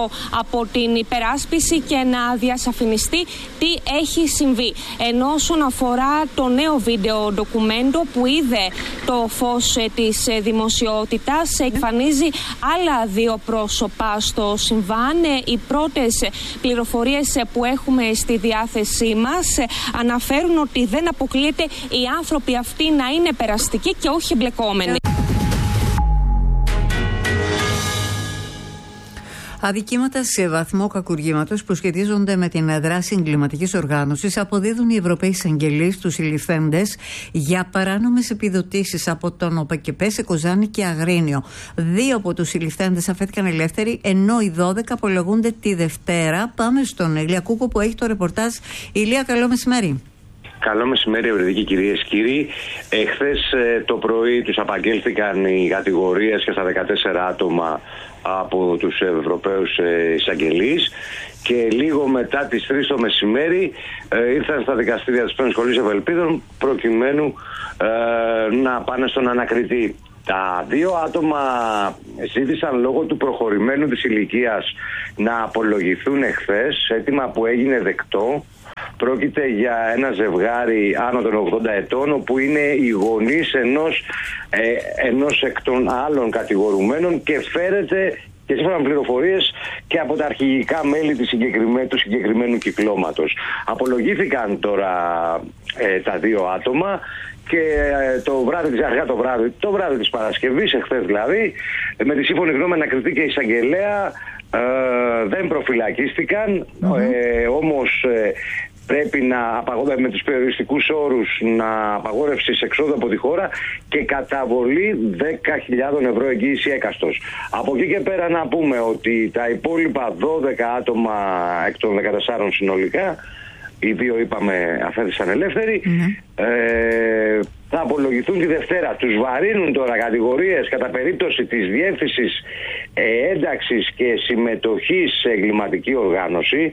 από την υπεράσπιση και να διασαφινιστεί τι έχει συμβεί. Ενώ όσον αφορά το νέο βίντεο ντοκουμέντο που είδε το φως της δημοσιότητας, εμφανίζει άλλα δύο πρόσωπα στο συμβάν. Οι πρώτες πληροφορίες που έχουμε στη διάθεσή μας αναφέρουν ότι δεν αποκλείεται οι άνθρωποι αυτοί να είναι περαστικοί και όχι εμπλεκόμενοι.
Αδικήματα σε βαθμό κακουργήματος που σχετίζονται με την δράση εγκληματικής οργάνωσης αποδίδουν οι Ευρωπαίοι εισαγγελείς στους συλληφθέντες για παράνομες επιδοτήσεις από τον ΟΠΕΚΕΠΕ σε Κοζάνη και Αγρίνιο. Δύο από τους συλληφθέντες αφέθηκαν ελεύθεροι, ενώ οι δώδεκα απολογούνται τη Δευτέρα. Πάμε στον Ηλία Κούκο που έχει το ρεπορτάζ. Ηλία, καλό μεσημέρι.
Καλό μεσημέρι, Ευρετικοί κυρίες και κύριοι. Εχθές ε, το πρωί τους απαγγέλθηκαν οι κατηγορίες και στα δεκατέσσερα άτομα από τους Ευρωπαίους ε, εισαγγελείς και λίγο μετά τις τρεις το μεσημέρι ε, ήρθαν στα δικαστήρια της Πέμπτης Σχολής Ευελπίδων προκειμένου ε, να πάνε στον ανακριτή. Τα δύο άτομα ζήτησαν λόγω του προχωρημένου της ηλικίας να απολογηθούν εχθές, αίτημα που έγινε δεκτό. Πρόκειται για ένα ζευγάρι άνω των ογδόντα ετών, όπου είναι οι γονείς ενός, ε, ενός εκ των άλλων κατηγορουμένων και φέρεται και σύμφωνα με πληροφορίες και από τα αρχηγικά μέλη της συγκεκριμένου, του συγκεκριμένου κυκλώματος. Απολογήθηκαν τώρα ε, τα δύο άτομα και ε, το βράδυ της αργά το βράδυ, το βράδυ της Παρασκευής, εχθές δηλαδή, με τη σύμφωνη γνώμη ανακριτή και εισαγγελέα ε, δεν προφυλακίστηκαν, mm-hmm. ε, όμως ε, πρέπει να απαγορεύει με τους περιοριστικούς όρους να απαγόρευση εξόδου από τη χώρα και καταβολή δέκα χιλιάδες ευρώ εγγύηση έκαστος. Από εκεί και πέρα να πούμε ότι τα υπόλοιπα δώδεκα άτομα εκ των δεκατεσσάρων συνολικά, οι δύο είπαμε αφέθησαν ελεύθεροι, mm-hmm. ε, θα απολογηθούν τη Δευτέρα. Τους βαρύνουν τώρα κατηγορίες κατά περίπτωση της διεύθυνσης ε, ένταξης και συμμετοχής σε εγκληματική οργάνωση,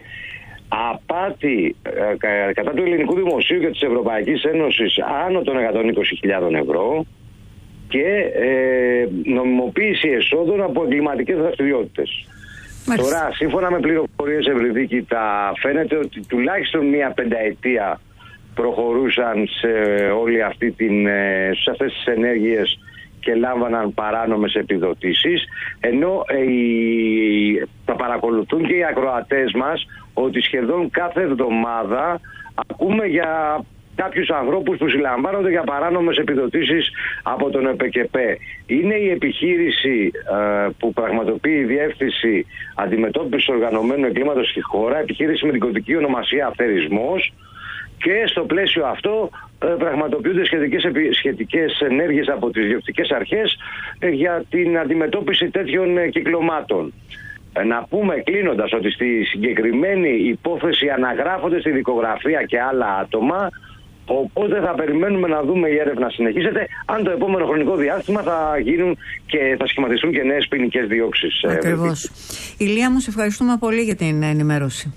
απάτη ε, κατά του ελληνικού δημοσίου και της Ευρωπαϊκής Ένωσης άνω των εκατόν είκοσι χιλιάδες ευρώ και ε, νομιμοποίηση εσόδων από εγκληματικές δραστηριότητες. Τώρα, σύμφωνα με πληροφορίες Ευρυδίκη, τα φαίνεται ότι τουλάχιστον μία πενταετία προχωρούσαν σε όλη αυτή την, σε αυτές τις ενέργειες και λάμβαναν παράνομες επιδοτήσεις, ενώ ε, οι, θα παρακολουθούν και οι ακροατές μας ότι σχεδόν κάθε εβδομάδα ακούμε για κάποιους ανθρώπους που συλλαμβάνονται για παράνομες επιδοτήσεις από τον ΕΠΕΚΕΠΕ. Είναι η επιχείρηση ε, που πραγματοποιεί η Διεύθυνση Αντιμετώπισης Οργανωμένου Εγκλήματος στη χώρα, επιχείρηση με την κωδική ονομασία Αφαιρισμός, και στο πλαίσιο αυτό ε, πραγματοποιούνται σχετικές, σχετικές ενέργειες από τις διοκτικές αρχές ε, για την αντιμετώπιση τέτοιων ε, κυκλωμάτων. Ε, να πούμε κλείνοντας ότι στη συγκεκριμένη υπόθεση αναγράφονται στη δικογραφία και άλλα άτομα, οπότε θα περιμένουμε να δούμε, η έρευνα συνεχίζεται, αν το επόμενο χρονικό διάστημα θα γίνουν και θα σχηματιστούν και νέες ποινικές διώξεις.
Ακριβώς. Ε, Ηλία μου, σε ευχαριστούμε πολύ για την ενημέρωση.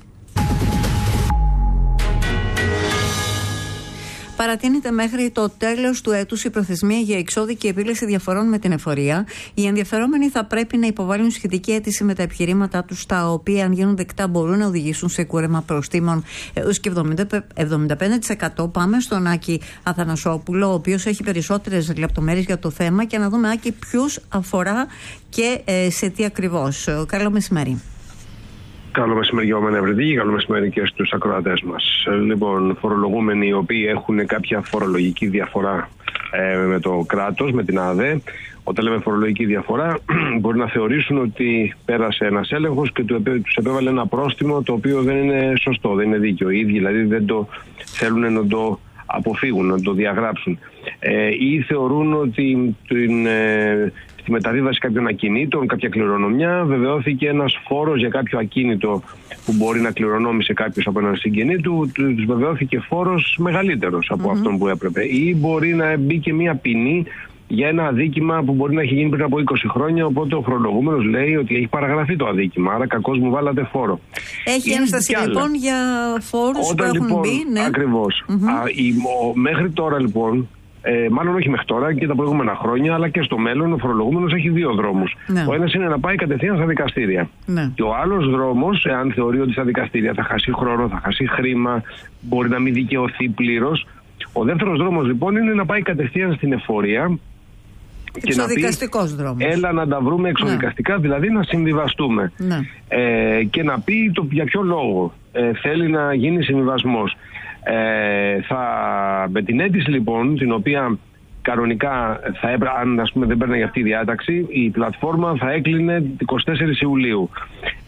Παρατείνεται μέχρι το τέλος του έτους η προθεσμία για εξώδικη επίλυση διαφορών με την εφορία. Οι ενδιαφερόμενοι θα πρέπει να υποβάλουν σχετική αίτηση με τα επιχειρήματά τους, τα οποία, αν γίνουν δεκτά, μπορούν να οδηγήσουν σε κούρεμα προστίμων έως και εβδομήντα πέντε τοις εκατό. Πάμε στον Άκη Αθανασόπουλο, ο οποίος έχει περισσότερες λεπτομέρειες για το θέμα, και να δούμε, Άκη, ποιους αφορά και ε, σε τι ακριβώς. Καλό μεσημέρι.
Καλό μεσημέρι για μένα, Ευρετική, καλό μεσημέρι και στους ακροατές μας. Λοιπόν, φορολογούμενοι οι οποίοι έχουν κάποια φορολογική διαφορά ε, με το κράτος, με την ΑΔΕ, όταν λέμε φορολογική διαφορά, μπορεί να θεωρήσουν ότι πέρασε ένας έλεγχος και τους επέβαλε ένα πρόστιμο το οποίο δεν είναι σωστό, δεν είναι δίκαιο. Οι ίδιοι δηλαδή δεν το θέλουν να το αποφύγουν, να το διαγράψουν. Ε, ή θεωρούν ότι την, ε, στη μεταβίβαση κάποιων ακινήτων, κάποια κληρονομιά, βεβαιώθηκε ένας φόρος για κάποιο ακίνητο που μπορεί να κληρονόμησε κάποιος από έναν συγγενή του, τους βεβαιώθηκε φόρος μεγαλύτερος από mm-hmm. αυτόν που έπρεπε. Ή μπορεί να μπει και μία ποινή για ένα αδίκημα που μπορεί να έχει γίνει πριν από είκοσι χρόνια, οπότε ο φορολογούμενος λέει ότι έχει παραγραφεί το αδίκημα, άρα κακώς μου βάλατε φόρο.
Έχει ένσταση λοιπόν για φόρους που έχουν
λοιπόν,
μπει, ναι.
Ακριβώς. Mm-hmm. Α, η, ο, μέχρι τώρα λοιπόν, ε, μάλλον όχι μέχρι τώρα και τα προηγούμενα χρόνια, αλλά και στο μέλλον, ο φορολογούμενος έχει δύο δρόμους. Ναι. Ο ένας είναι να πάει κατευθείαν στα δικαστήρια. Ναι. Και ο άλλος δρόμος, εάν θεωρεί ότι στα δικαστήρια θα χάσει χρόνο, θα χάσει χρήμα, μπορεί να μην δικαιωθεί πλήρως. Ο δεύτερος δρόμος λοιπόν είναι να πάει κατευθείαν στην εφορία.
Εξοδικαστικός δρόμος.
Έλα να τα βρούμε εξοδικαστικά, ναι. δηλαδή να συμβιβαστούμε. Ναι. Ε, και να πει το, για ποιο λόγο ε, θέλει να γίνει συμβιβασμός. Ε, θα, με την αίτηση λοιπόν, την οποία κανονικά θα έπρεπε, αν ας πούμε δεν παίρνει αυτή η διάταξη, η πλατφόρμα θα έκλεινε εικοστή τέταρτη Ιουλίου.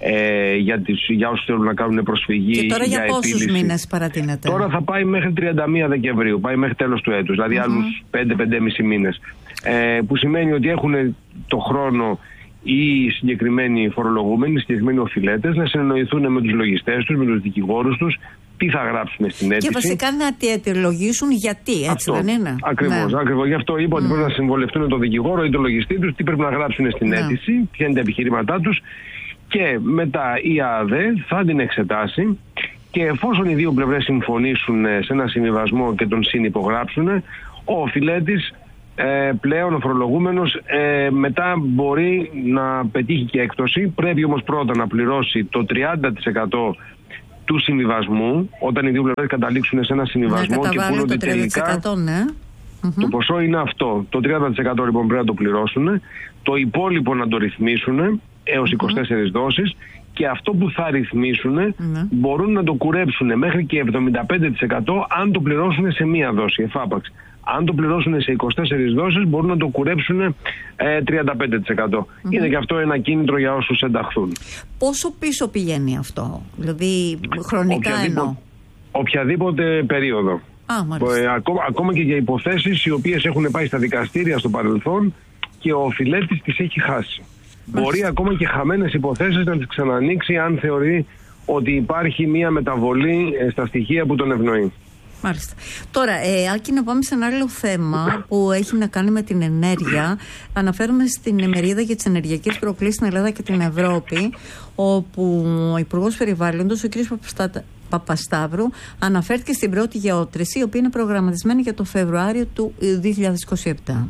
ε, για, τις, για όσους θέλουν να κάνουν προσφυγή.
Και τώρα για, για πόσους μήνες παρατείνεται?
Τώρα θα πάει μέχρι τριάντα μία Δεκεμβρίου, πάει μέχρι τέλος του έτους, δηλαδή mm-hmm. άλλους πέντε με πέντε και μισό μήνες. Ε, που σημαίνει ότι έχουν το χρόνο οι συγκεκριμένοι φορολογούμενοι, οι συγκεκριμένοι οφειλέτες να συνεννοηθούν με τους λογιστές τους, με τους δικηγόρους τους, τι θα γράψουν στην αίτηση.
Και βασικά να αιτιολογήσουν γιατί, έτσι αυτό, δεν είναι?
Ακριβώς, ναι. ακριβώς. Γι' αυτό είπα mm. ότι πρέπει να συμβολευτούν τον δικηγόρο ή τον λογιστή τους, τι πρέπει να γράψουν στην ναι. αίτηση, ποια είναι τα επιχειρήματά τους, και μετά η ΑΔΕ θα την εξετάσει και εφόσον οι δύο πλευρές συμφωνήσουν σε ένα συμβιβασμό και τον συνυπογράψουν, ο οφειλέτης Ε, πλέον ο φορολογούμενος ε, μετά μπορεί να πετύχει και έκπτωση. Πρέπει όμως πρώτα να πληρώσει το τριάντα τοις εκατό του συμβιβασμού, όταν οι δύο πλευρές καταλήξουν σε ένα συμβιβασμό και πούνε ότι τελικά
ναι.
το ποσό είναι αυτό. Το τριάντα τοις εκατό λοιπόν πρέπει να το πληρώσουν, το υπόλοιπο να το ρυθμίσουν έως είκοσι τέσσερις mm-hmm. δόσεις, και αυτό που θα ρυθμίσουν mm-hmm. μπορούν να το κουρέψουν μέχρι και εβδομήντα πέντε τοις εκατό αν το πληρώσουν σε μία δόση εφάπαξ. Αν το πληρώσουν σε είκοσι τέσσερις δόσεις μπορούν να το κουρέψουν ε, τριάντα πέντε τοις εκατό. Mm-hmm. Είναι και αυτό ένα κίνητρο για όσους ενταχθούν.
Πόσο πίσω πηγαίνει αυτό, δηλαδή χρονικά
οποιαδήποτε,
εννοώ?
Οποιαδήποτε περίοδο.
Α,
ε, ακόμα, ακόμα και για υποθέσεις οι οποίες έχουν πάει στα δικαστήρια στο παρελθόν και ο οφειλέτης τις έχει χάσει. Μάλιστα. Μπορεί ακόμα και χαμένες υποθέσεις να τις ξανανοίξει αν θεωρεί ότι υπάρχει μια μεταβολή ε, στα στοιχεία που τον ευνοεί.
Μάλιστα. Τώρα, ε, Άκη, να πάμε σε ένα άλλο θέμα που έχει να κάνει με την ενέργεια. Αναφέρομαι στην ημερίδα για τις ενεργειακές προκλήσεις στην Ελλάδα και την Ευρώπη, όπου ο Υπουργός Περιβάλλοντος, ο κ. Παπασταύρου, αναφέρθηκε στην πρώτη γεώτρηση, η οποία είναι προγραμματισμένη για το Φεβρουάριο του δύο χιλιάδες είκοσι επτά.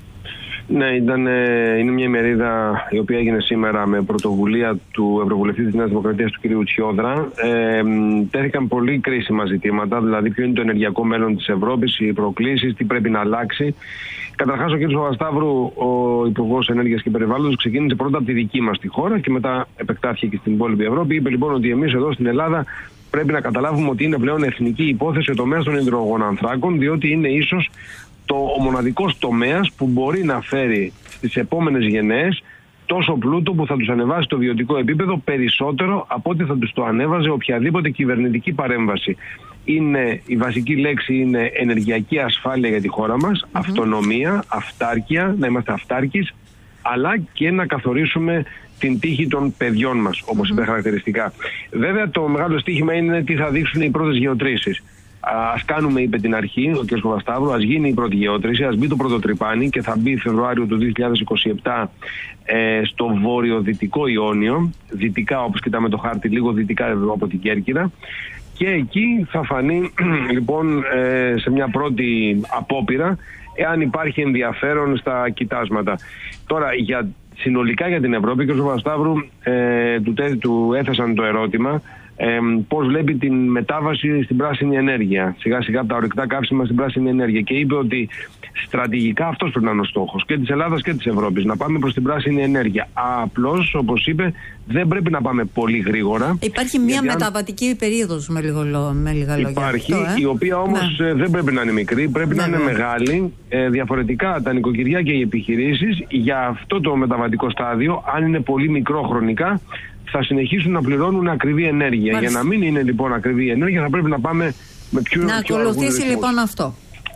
Ναι, ήταν, είναι μια ημερίδα η οποία έγινε σήμερα με πρωτοβουλία του Ευρωβουλευτή της Νέας Δημοκρατίας, του κ. Τσιόδρα. Ε, τέθηκαν πολύ κρίσιμα ζητήματα, δηλαδή ποιο είναι το ενεργειακό μέλλον της Ευρώπης, οι προκλήσεις, τι πρέπει να αλλάξει. Καταρχάς, ο κ. Παπασταύρου, ο Υπουργός Ενέργειας και Περιβάλλοντος, ξεκίνησε πρώτα από τη δική μας τη χώρα και μετά επεκτάθηκε και στην υπόλοιπη Ευρώπη. Είπε λοιπόν ότι εμείς εδώ στην Ελλάδα πρέπει να καταλάβουμε ότι είναι πλέον εθνική υπόθεση ο τομέας των υδρογονανθράκων, διότι είναι ίσως το, ο μοναδικός τομέας που μπορεί να φέρει στις επόμενες γενναίες τόσο πλούτο που θα τους ανεβάσει το βιωτικό επίπεδο περισσότερο από ό,τι θα τους το ανέβαζε οποιαδήποτε κυβερνητική παρέμβαση. Είναι, η βασική λέξη είναι ενεργειακή ασφάλεια για τη χώρα μας, mm-hmm. αυτονομία, αυτάρκεια, να είμαστε αυτάρκεις, αλλά και να καθορίσουμε την τύχη των παιδιών μας, όπως mm-hmm. είπε χαρακτηριστικά. Βέβαια το μεγάλο στοίχημα είναι τι θα δείξουν οι πρώτες γεωτρήσεις. Ας κάνουμε, είπε την αρχή ο κ. Παπασταύρου, ας γίνει η πρώτη γεώτρηση, ας μπει το πρώτο τρυπάνι και θα μπει Φεβρουάριο του δύο χιλιάδες είκοσι επτά ε, στο βόρειο-δυτικό Ιόνιο, δυτικά όπως κοιτάμε το χάρτη, λίγο δυτικά από την Κέρκυρα, και εκεί θα φανεί λοιπόν ε, σε μια πρώτη απόπειρα εάν υπάρχει ενδιαφέρον στα κοιτάσματα. Τώρα για, συνολικά για την Ευρώπη, ο κ. Παπασταύρου ε, του, του έθεσαν το ερώτημα Ε, πώς βλέπει την μετάβαση στην πράσινη ενέργεια, σιγά σιγά από τα ορυκτά καύσιμα στην πράσινη ενέργεια, και είπε ότι στρατηγικά αυτός πρέπει να είναι ο στόχος και της Ελλάδας και της Ευρώπης, να πάμε προς την πράσινη ενέργεια. Απλώς, όπως είπε, δεν πρέπει να πάμε πολύ γρήγορα.
Υπάρχει μια μεταβατική αν... περίοδος με, λίγο, με λίγα λόγια.
Υπάρχει,
αυτό, ε?
η οποία όμως ναι. δεν πρέπει να είναι μικρή, πρέπει ναι, να είναι ναι. μεγάλη. Ε, διαφορετικά τα νοικοκυριά και οι επιχειρήσεις για αυτό το μεταβατικό στάδιο, αν είναι πολύ μικρό χρονικά, θα συνεχίσουν να πληρώνουν ακριβή ενέργεια. Μάλιστα. Για να μην είναι λοιπόν ακριβή ενέργεια, θα πρέπει να πάμε με πιο
Να πιο ακολουθήσει λοιπόν αυτό.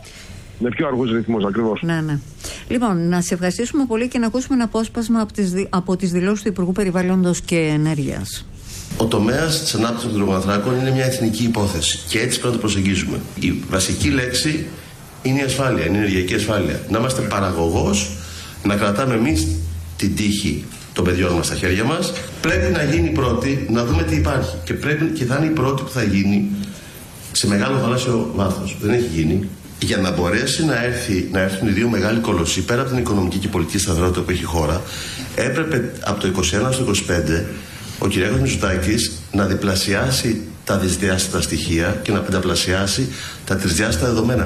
Με πιο αργούς ρυθμούς, ακριβώς.
Ναι, ναι. Λοιπόν, να σε ευχαριστήσουμε πολύ και να ακούσουμε ένα απόσπασμα από τις, από τις δηλώσεις του Υπουργού Περιβάλλοντος και Ενέργειας.
Ο τομέας της ανάπτυξης των υδρογονανθράκων είναι μια εθνική υπόθεση και έτσι πρέπει να το προσεγγίζουμε. Η βασική λέξη είναι η ασφάλεια, είναι η ενεργειακή ασφάλεια. Να είμαστε παραγωγός, να κρατάμε εμείς την τύχη των παιδιών μας στα χέρια μας. Πρέπει να γίνει η πρώτη, να δούμε τι υπάρχει. Και, πρέπει, και θα είναι η πρώτη που θα γίνει σε μεγάλο θαλάσσιο βάθος. Δεν έχει γίνει. Για να μπορέσει να, έρθει, να έρθουν οι δύο μεγάλοι κολοσσοί, πέρα από την οικονομική και πολιτική σταθερότητα που έχει η χώρα, έπρεπε από το είκοσι ένα στο είκοσι πέντε ο κ. Μητσοτάκης να διπλασιάσει τα δυσδιάστατα στοιχεία και να πενταπλασιάσει τα τρισδιάστατα δεδομένα.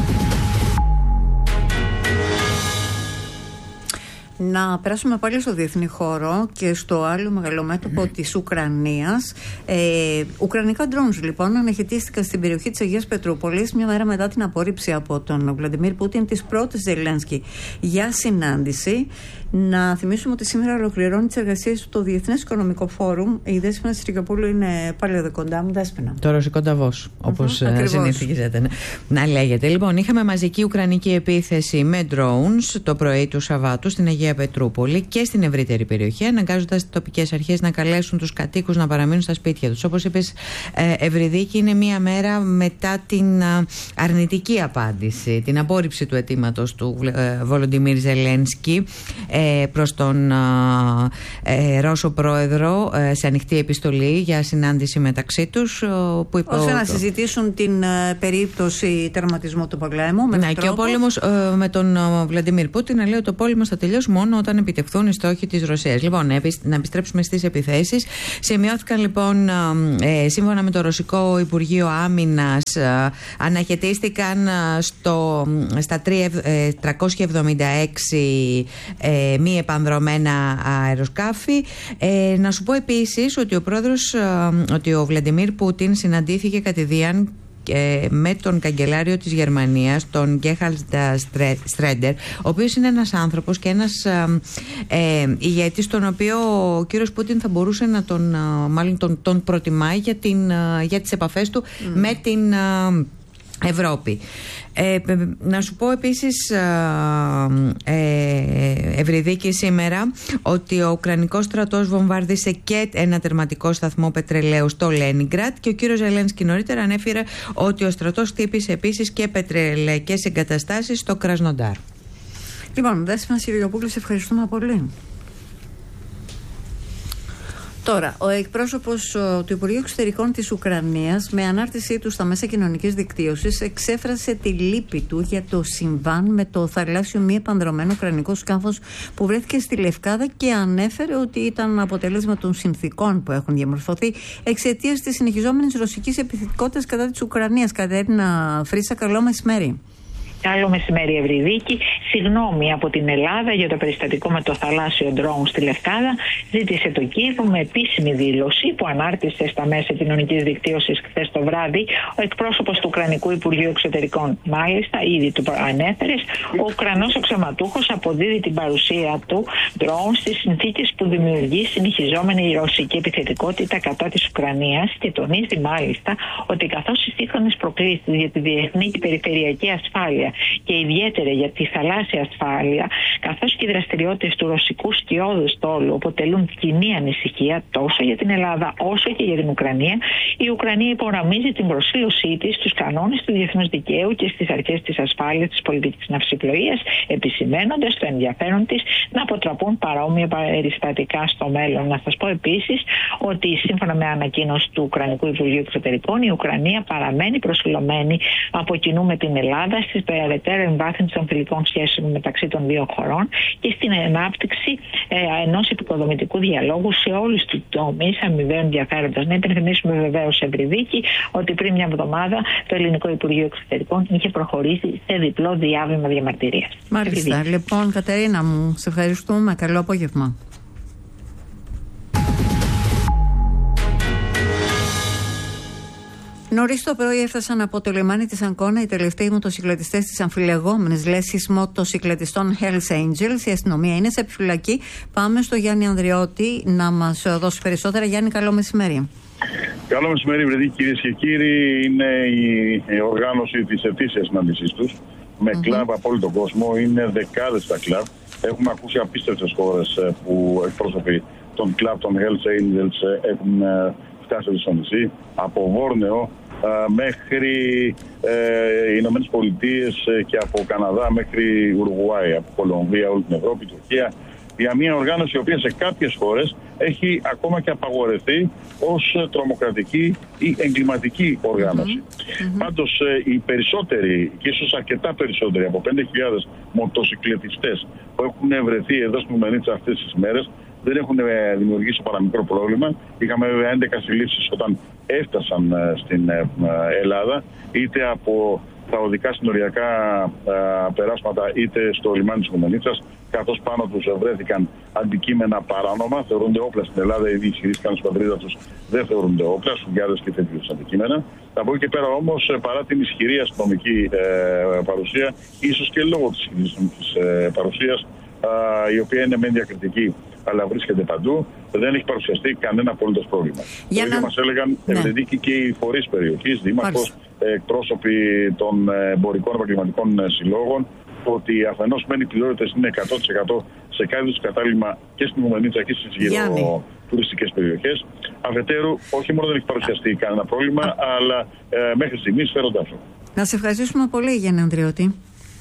Να περάσουμε πάλι στο διεθνή χώρο και στο άλλο μεγαλομέτωπο της Ουκρανίας. Ε, ουκρανικά drones λοιπόν αναχαιτίστηκαν στην περιοχή της Αγίας Πετρούπολης μια μέρα μετά την απόρριψη από τον Βλαντιμίρ Πούτιν της πρώτης Ζελένσκι για συνάντηση. Να θυμίσουμε ότι σήμερα ολοκληρώνει τις εργασίες του το Διεθνές Οικονομικό Φόρουμ. Η Δέσποινα Συρικοπούλου είναι πάλι εδώ κοντά μου. Δέσποινα.
Το ρωσικό Νταβός, όπως uh-huh, συνηθίζεται ναι. να λέγεται. Λοιπόν, είχαμε μαζική ουκρανική επίθεση με drones το πρωί του Σαββάτου στην Αγία Πετρούπολη και στην ευρύτερη περιοχή, αναγκάζοντας τις τοπικές αρχές να καλέσουν τους κατοίκους να παραμείνουν στα σπίτια τους. Όπως είπες, Ευρυδίκη, είναι μία μέρα μετά την αρνητική απάντηση, την απόρριψη του αιτήματος του Βολοντιμίρ Ζελένσκι προς τον ε, Ρώσο πρόεδρο ε, σε ανοιχτή επιστολή για συνάντηση μεταξύ τους που υπό...
ώστε να συζητήσουν την ε, περίπτωση τερματισμού του πολέμου με
ναι, και ο πόλεμος ε, με τον Βλαντιμίρ Πούτιν να λέει ότι ο πόλεμος θα τελειώσει μόνο όταν επιτευχθούν οι στόχοι της Ρωσίας. Λοιπόν, να επιστρέψουμε στις επιθέσεις. Σημειώθηκαν λοιπόν ε, σύμφωνα με το Ρωσικό Υπουργείο Άμυνας, ε, αναχαιτίστηκαν στο, στα τριακόσια εβδομήντα έξι ε, μη επανδρωμένα αεροσκάφη. Ε, να σου πω επίσης ότι ο πρόεδρος, ε, ότι ο Βλαντιμίρ Πούτιν συναντήθηκε κατηδίαν ε, με τον καγκελάριο της Γερμανίας, τον Γκέρχαρντ Στρέντερ, ο οποίος είναι ένας άνθρωπος και ένας ε, ε, ηγέτης, τον οποίο ο κύριος Πούτιν θα μπορούσε να τον, μάλλον τον, τον προτιμάει για, την, για τις επαφές του mm. με την ε, Ευρώπη. Ε, να σου πω επίσης, ε, Ευρυδίκη, σήμερα ότι ο Ουκρανικός στρατός βομβάρδισε και ένα τερματικό σταθμό πετρελαίου στο Λένιγκραντ και ο κύριος Ζελένσκι νωρίτερα ανέφερε ότι ο στρατός χτύπησε επίσης και πετρελαϊκές εγκαταστάσεις στο Κρασνοντάρ.
Λοιπόν, Δέσποινα Συρικοπούλου, σε ευχαριστούμε πολύ. Τώρα, ο εκπρόσωπος του Υπουργείου Εξωτερικών της Ουκρανίας, με ανάρτησή του στα μέσα κοινωνικής δικτύωσης, εξέφρασε τη λύπη του για το συμβάν με το θαλάσσιο μη επανδρωμένο ουκρανικό σκάφος που βρέθηκε στη Λευκάδα και ανέφερε ότι ήταν αποτέλεσμα των συνθήκων που έχουν διαμορφωθεί εξαιτίας της συνεχιζόμενης ρωσικής επιθετικότητας κατά της Ουκρανίας. Κατέρινα Φρύσα, καλό μεσημέρι.
Καλό μεσημέρι, Ευρυδίκη. Συγγνώμη από την Ελλάδα για το περιστατικό με το θαλάσσιο ντρόουν στη Λευκάδα. Ζήτησε το Κίεβο με επίσημη δήλωση που ανάρτησε στα μέσα κοινωνικής δικτύωσης χθες το βράδυ ο εκπρόσωπος του Ουκρανικού Υπουργείου Εξωτερικών. Μάλιστα, ήδη του ανέφερες, ο Ουκρανός αξιωματούχος αποδίδει την παρουσία του ντρόουν στις συνθήκες που δημιουργεί συνεχιζόμενη η ρωσική επιθετικότητα κατά της Ουκρανίας και τονίζει μάλιστα ότι καθώς οι σύγχρονες προκλήσεις για τη διεθνή και περιφερειακή ασφάλεια και ιδιαίτερα για τη θαλάσσια ασφάλεια, καθώς και οι δραστηριότητες του ρωσικού σκιώδου στόλου αποτελούν κοινή ανησυχία τόσο για την Ελλάδα όσο και για την Ουκρανία, η Ουκρανία υπογραμμίζει την προσήλωσή της στους κανόνες του διεθνούς δικαίου και στις αρχές της ασφάλειας της πολιτικής ναυσιπλοείας, επισημαίνοντας το ενδιαφέρον της να αποτραπούν παρόμοια περιστατικά στο μέλλον. Να σας πω επίσης ότι σύμφωνα με ανακοίνωση του Ουκρανικού Υπουργείου Εξωτερικών, η Ουκρανία παραμένει προσφυλωμένη από κοινού με την Ελλάδα στις περαιτέρω εμβάθυνση των φιλικών σχέσεων μεταξύ των δύο χωρών και στην ανάπτυξη ε, ενός επικοδομητικού διαλόγου σε όλους τους τομείς αμοιβαίου ενδιαφέροντος. Να υπενθυμίσουμε βεβαίως, Ευρυδίκη, ότι πριν μια εβδομάδα το Ελληνικό Υπουργείο Εξωτερικών είχε προχωρήσει σε διπλό διάβημα διαμαρτυρίας.
Μάλιστα. Ευρυδίκη. Λοιπόν, Κατερίνα μου, σε ευχαριστούμε. Καλό απόγευμα. Νωρίς το πρωί έφτασαν από το λιμάνι της Αγκώνα οι τελευταίοι μοτοσυκλετιστές της αμφιλεγόμενης λέσχης μοτοσυκλετιστών Hells Angels. Η αστυνομία είναι σε επιφυλακή. Πάμε στο Γιάννη Ανδριώτη να μας δώσει περισσότερα. Γιάννη, καλό μεσημέρι.
Καλό μεσημέρι, βρεδί, κυρίες και κύριοι. Είναι η οργάνωση της ετήσιας συνάντησής τους με mm-hmm. κλαμπ από όλο τον κόσμο. Είναι δεκάδες τα κλαμπ. Έχουμε ακούσει απίστευτες χώρες που εκπρόσωποι των κλαμπ των Hells Angels έχουν φτάσει στο νησί. Από Βόρνεο μέχρι ε, Ηνωμένες Πολιτείες και από Καναδά μέχρι Ουρουγουάη, από Κολομβία, όλη την Ευρώπη, Τουρκία, για μια οργάνωση η οποία σε κάποιες χώρες έχει ακόμα και απαγορευτεί ως τρομοκρατική ή εγκληματική οργάνωση. Mm-hmm. Πάντως οι περισσότεροι, και ίσως αρκετά περισσότεροι, από πέντε χιλιάδες μοτοσυκλετιστές που έχουν βρεθεί εδώ στην Ουμενίτσα αυτές τις μέρες, δεν έχουν δημιουργήσει παραμικρό πρόβλημα. Είχαμε βέβαια έντεκα συλλήψεις όταν έφτασαν στην Ελλάδα, είτε από τα οδικά συνοριακά περάσματα, είτε στο λιμάνι της Ουμενίτσας, καθώς πάνω τους βρέθηκαν αντικείμενα παράνομα. Θεωρούνται όπλα στην Ελλάδα, ήδη ισχυρίστηκαν στην πατρίδα τους, δεν θεωρούνται όπλα, σφουγγιάδες και τέτοιους αντικείμενα. Από εκεί και πέρα όμως, παρά την ισχυρή αστυνομική παρουσία, ίσως και λόγω της ισχυρής παρουσίας, η οποία είναι μεν διακριτική, αλλά βρίσκεται παντού, δεν έχει παρουσιαστεί κανένα απολύτως πρόβλημα. Για το ίδιο να... μας έλεγαν ναι. Ευρεδίκη και οι φορείς περιοχής, δήμαρχος, εκπρόσωποι των εμπορικών επαγγελματικών συλλόγων, ότι αφενός μεν οι πληρότητες είναι εκατό τοις εκατό σε κάθε τους κατάλημα και στην Ουμανίτσα και στις γύρω τουριστικές περιοχές. Αφετέρου, όχι μόνο δεν έχει παρουσιαστεί κανένα πρόβλημα, Α. αλλά ε, μέχρι στιγμής φέρονται αυτό.
Να σε ευχαριστήσουμε πολύ, Γιάννη Ανδριώτη.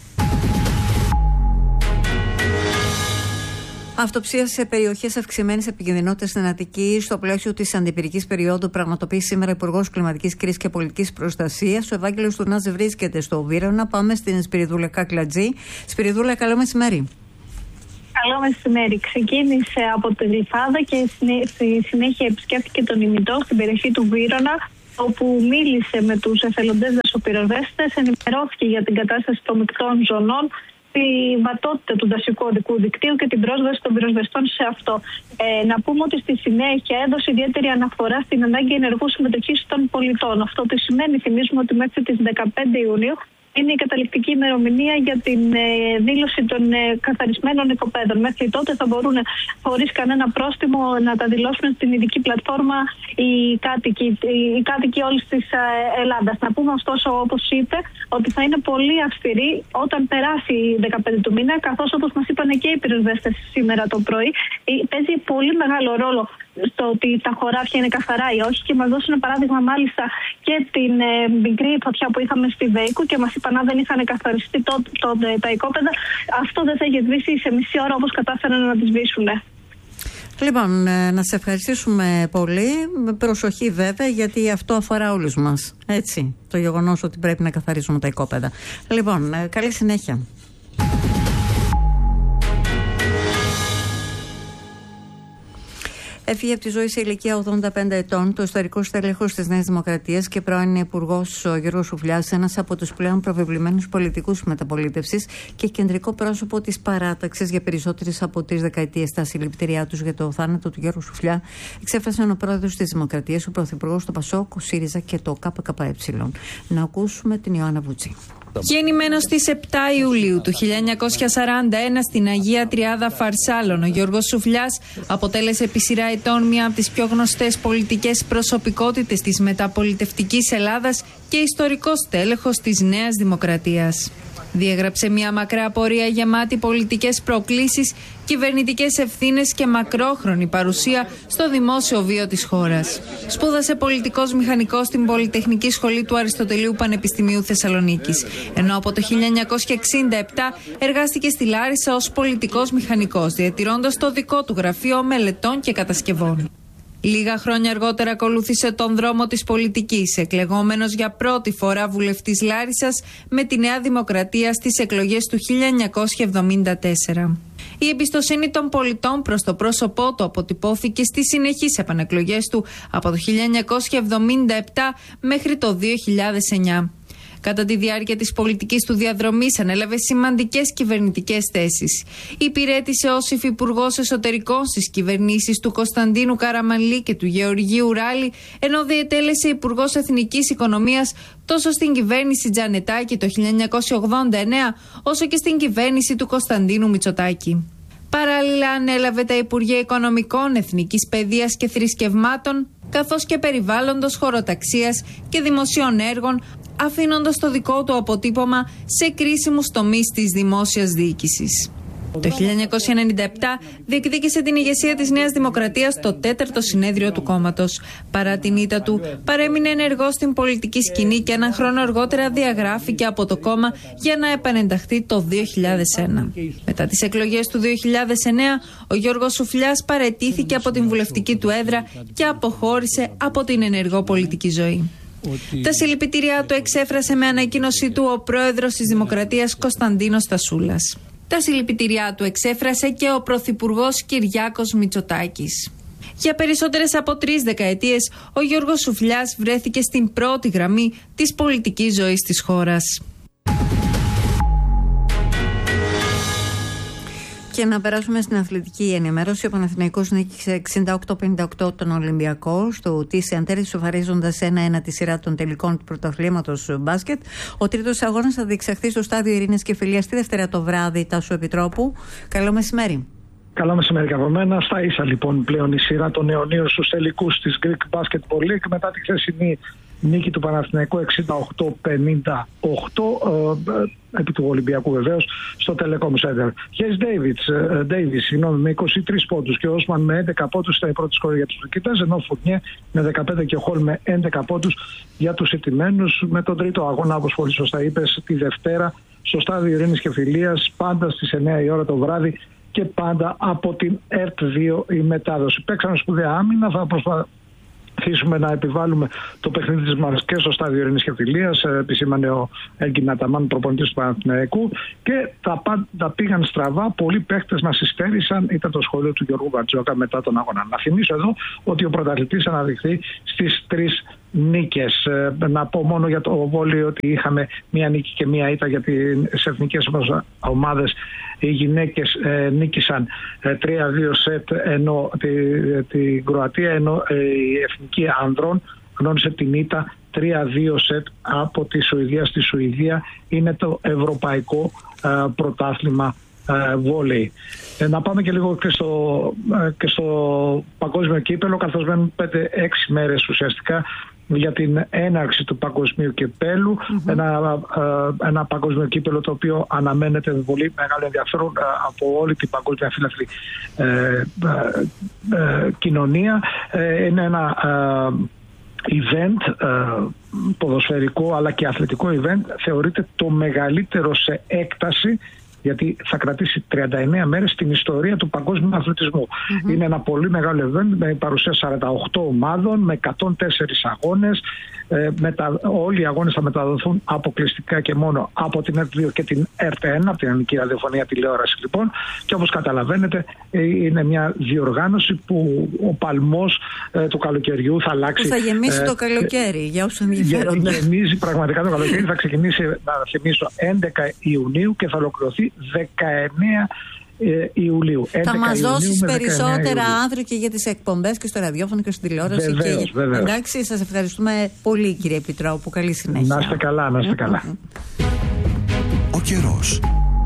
Αυτοψία σε περιοχές αυξημένης επικινδυνότητας στην Αττική, στο πλαίσιο της αντιπυρικής περίοδου, πραγματοποιεί σήμερα Υπουργός Κλιματικής Κρίσης και Πολιτικής Προστασίας. Ο Ευάγγελος Τουρνάς βρίσκεται στο Βύρωνα. Πάμε στην Σπυριδούλα Κακλατζή. Σπυριδούλα, καλό μεσημέρι.
Καλό μεσημέρι. Ξεκίνησε από τη Γλυφάδα και στη συνέχεια επισκέφθηκε τον Ημιτό στην περιοχή του Βύρωνα, όπου μίλησε με τους εθελοντές δασοπυροσβέστες, ενημερώθηκε για την κατάσταση των μεικτών ζωνών, τη βατότητα του δασικού οδικού δικτύου και την πρόσβαση των πυροσβεστών σε αυτό. Ε, να πούμε ότι στη συνέχεια έδωσε ιδιαίτερη αναφορά στην ανάγκη ενεργού συμμετοχής των πολιτών. Αυτό τι σημαίνει, θυμίζουμε ότι μέχρι τις δεκαπέντε Ιουνίου είναι η καταληκτική ημερομηνία για την ε, δήλωση των ε, καθαρισμένων οικοπαίδων. Μέχρι τότε θα μπορούν χωρίς κανένα πρόστιμο να τα δηλώσουν στην ειδική πλατφόρμα οι κάτοικοι, οι κάτοικοι όλης της ε, Ελλάδας. Να πούμε ωστόσο, όπως είπε, ότι θα είναι πολύ αυστηρή όταν περάσει η δεκαπέντε του μήνα, καθώς όπως μας είπαν και οι πυροσβέστες σήμερα το πρωί, παίζει πολύ μεγάλο ρόλο στο ότι τα χωράφια είναι καθαρά ή όχι, και μας δώσουν παράδειγμα μάλιστα και την ε, μικρή φωτιά που είχαμε στη Βέικο και μας είπαν αν δεν είχαν καθαριστεί τότε το, το, τα οικόπεδα, αυτό δεν θα είχε σβήσει σε μισή ώρα όπως κατάφεραν να τη σβήσουν.
Λοιπόν, να σε ευχαριστήσουμε πολύ. Με προσοχή βέβαια, γιατί αυτό αφορά όλους μας. Έτσι, το γεγονός ότι πρέπει να καθαρίζουμε τα οικόπεδα. Λοιπόν, καλή συνέχεια. Έφυγε από τη ζωή σε ηλικία ογδόντα πέντε ετών το ιστορικό στέλεχος της Νέας Δημοκρατίας και πρώην υπουργός ο Γιώργος Σουφλιάς, ένας από τους πλέον προβεβλημένους πολιτικούς μεταπολίτευσης και κεντρικό πρόσωπο της παράταξης για περισσότερες από τρεις δεκαετίες. Τα συλληπιτήριά τους για το θάνατο του Γιώργου Σουφλιά εξέφρασαν ο πρόεδρος της Δημοκρατίας, ο πρωθυπουργός του Πασόκ, ο ΣΥΡΙΖΑ και το ΚΚΕ. Να ακούσουμε την Ιωάννα Βούτση.
Γεννημένος στις επτά Ιουλίου του χίλια εννιακόσια σαράντα ένα στην Αγία Τριάδα Φαρσάλων, ο Γιώργος Σουφλιάς αποτέλεσε επί σειρά ετών μία από τις πιο γνωστές πολιτικές προσωπικότητες της μεταπολιτευτικής Ελλάδας και ιστορικός τέλεχος της Νέας Δημοκρατίας. Διέγραψε μια μακρά πορεία γεμάτη πολιτικές προκλήσεις, κυβερνητικές ευθύνες και μακρόχρονη παρουσία στο δημόσιο βίο της χώρας. Σπούδασε πολιτικός μηχανικός στην Πολυτεχνική Σχολή του Αριστοτελείου Πανεπιστημίου Θεσσαλονίκης, ενώ από το χίλια εννιακόσια εξήντα επτά εργάστηκε στη Λάρισα ως πολιτικός μηχανικός, διατηρώντας το δικό του γραφείο μελετών και κατασκευών. Λίγα χρόνια αργότερα ακολούθησε τον δρόμο της πολιτικής, εκλεγόμενος για πρώτη φορά βουλευτής Λάρισσας με τη Νέα Δημοκρατία στις εκλογές του χίλια εννιακόσια εβδομήντα τέσσερα. Η εμπιστοσύνη των πολιτών προς το πρόσωπό του αποτυπώθηκε στις συνεχείς επανεκλογές του από το χίλια εννιακόσια εβδομήντα επτά μέχρι το δύο χιλιάδες εννιά. Κατά τη διάρκεια της πολιτικής του διαδρομής ανέλαβε σημαντικές κυβερνητικές θέσεις. Υπηρέτησε ως υφυπουργός εσωτερικών στις κυβερνήσεις του Κωνσταντίνου Καραμανλή και του Γεωργίου Ράλη, ενώ διετέλεσε υπουργός εθνικής οικονομίας τόσο στην κυβέρνηση Τζανετάκη το χίλια εννιακόσια ογδόντα εννέα, όσο και στην κυβέρνηση του Κωνσταντίνου Μητσοτάκη. Παράλληλα ανέλαβε τα Υπουργεία Οικονομικών, Εθνικής Παιδείας και Θρησκευμάτων, καθώς και Περιβάλλοντος, Χωροταξίας και Δημοσίων Έργων, αφήνοντας το δικό του αποτύπωμα σε κρίσιμους τομείς της δημόσιας διοίκησης. Το χίλια εννιακόσια ενενήντα επτά διεκδίκησε την ηγεσία της Νέας Δημοκρατίας στο τέταρτο συνέδριο του κόμματος. Παρά την ήττα του, παρέμεινε ενεργός στην πολιτική σκηνή και έναν χρόνο αργότερα διαγράφηκε από το κόμμα για να επανενταχθεί το δύο χιλιάδες ένα. Μετά τις εκλογές του δύο χιλιάδες εννέα, ο Γιώργος Σουφλιάς παραιτήθηκε από την βουλευτική του έδρα και αποχώρησε από την ενεργό πολιτική ζωή. Ότι... Τα συλληπιτήριά του εξέφρασε με ανακοίνωσή του ο πρόεδρος της Δημοκρατίας Κωνσταντίνος Τασούλας. Τα συλληπιτήριά του εξέφρασε και ο πρωθυπουργός Κυριάκος Μητσοτάκης. Για περισσότερες από τρεις δεκαετίες, ο Γιώργος Σουφλιάς βρέθηκε στην πρώτη γραμμή της πολιτικής ζωής της χώρας.
Και να περάσουμε στην αθλητική ενημέρωση. Ο Παναθηναϊκός νίκησε εξήντα οκτώ πενήντα οκτώ τον Ολυμπιακό στο Τίσι Αντέρι, σοφαρίζοντας ένα ένα τη σειρά των τελικών του πρωταθλήματος μπάσκετ. Ο τρίτος αγώνας θα διεξαχθεί στο στάδιο Ειρήνης και Φιλίας τη Δευτέρα το βράδυ. Τάσου Επιτρόπου, καλό μεσημέρι.
Καλό μεσημέρι και από μένα. Στα ίσα λοιπόν πλέον η σειρά των αιωνίων στους τελικούς της Greek Basketball League μετά τη χθεσινή νίκη του Παναθηναϊκού εξήντα οκτώ πενήντα οκτώ ε, επί του Ολυμπιακού βεβαίως στο Telecom Center. Hayes Davis, ε, Davis συγγνώμη, με είκοσι τρεις πόντους και ο Όσμαν με έντεκα πόντους ήταν η πρώτη σκόρη για τους Τουρκίτες, ενώ ο Φουρνιέ με δεκαπέντε και ο Χολ με έντεκα πόντους για τους ηττημένους, με τον τρίτο αγώνα, όπως πολύ σωστά είπες, τη Δευτέρα στο στάδιο Ειρήνης και Φιλίας, πάντα στις εννιά η ώρα το βράδυ και πάντα από την ΕΡΤ δύο η μετάδοση. Παίξαμε σπουδαία άμυνα, θα προσπαθήσουμε να επιβάλλουμε το παιχνίδι της μας και στο στάδιο Ειρήνης και Φιλίας, επισήμανε ο Έγκιν Αταμάν, προπονητής του Παναθηναϊκού, και τα πάντα πήγαν στραβά. Πολλοί παίχτες μας υστέρησαν, ήταν το σχόλιο του Γιώργου Βαρτζόκα μετά τον αγώνα. Να θυμίσω εδώ ότι ο πρωταθλητής αναδειχθεί στις τρεις νίκες. Ε, να πω μόνο για το βόλεϊ ότι είχαμε μία νίκη και μία ήττα για τις εθνικές ομάδες. Οι γυναίκες ε, νίκησαν ε, τρία δύο σετ ενώ την τη Κροατία, ενώ ε, η εθνική ανδρών γνώρισε την ήττα τρία δύο σετ από τη Σουηδία στη Σουηδία. Είναι το ευρωπαϊκό ε, πρωτάθλημα ε, βόλεϊ. Ε, να πάμε και λίγο και στο, ε, και στο παγκόσμιο κύπελο, καθώς μένουν πέντε έξι μέρες ουσιαστικά για την έναρξη του παγκοσμίου κυπέλου. Mm-hmm. Ένα, ε, ένα παγκοσμίο κύπελο το οποίο αναμένεται με πολύ μεγάλο ενδιαφέρον ε, από όλη την παγκόσμια φίλαθλη ε, ε, ε, κοινωνία. Ε, είναι ένα ε, event ε, ποδοσφαιρικό αλλά και αθλητικό event. Θεωρείται το μεγαλύτερο σε έκταση, γιατί θα κρατήσει τριάντα εννέα μέρες στην ιστορία του παγκόσμιου αθλητισμού. Mm-hmm. Είναι ένα πολύ μεγάλο event με παρουσία σαράντα οκτώ ομάδων, με εκατόν τέσσερις αγώνες. Ε, μετα... Όλοι οι αγώνες θα μεταδοθούν αποκλειστικά και μόνο από την ΕΡΤ δύο και την ΕΡΤ ένα, από την ελληνική ραδιοφωνία τηλεόραση λοιπόν. Και όπως καταλαβαίνετε είναι μια διοργάνωση που ο παλμός ε, του καλοκαιριού θα αλλάξει.
Που θα γεμίσει ε, το καλοκαίρι, για όσους ενδιαφέρονται.
Γεμίζει πραγματικά το καλοκαίρι, θα ξεκινήσει, να θυμίσω, έντεκα Ιουνίου και θα ολοκληρωθεί δεκαεννέα Ιουλίου.
Θα μας δώσεις περισσότερα άνθρωποι για τις εκπομπές και στο ραδιόφωνο και στην τηλεόραση.
Βεβαίως,
και...
βεβαίως.
Εντάξει, σας ευχαριστούμε πολύ κύριε Επιτρόπου. Καλή συνέχεια.
Να είστε καλά, να είστε καλά.
Ο καιρός.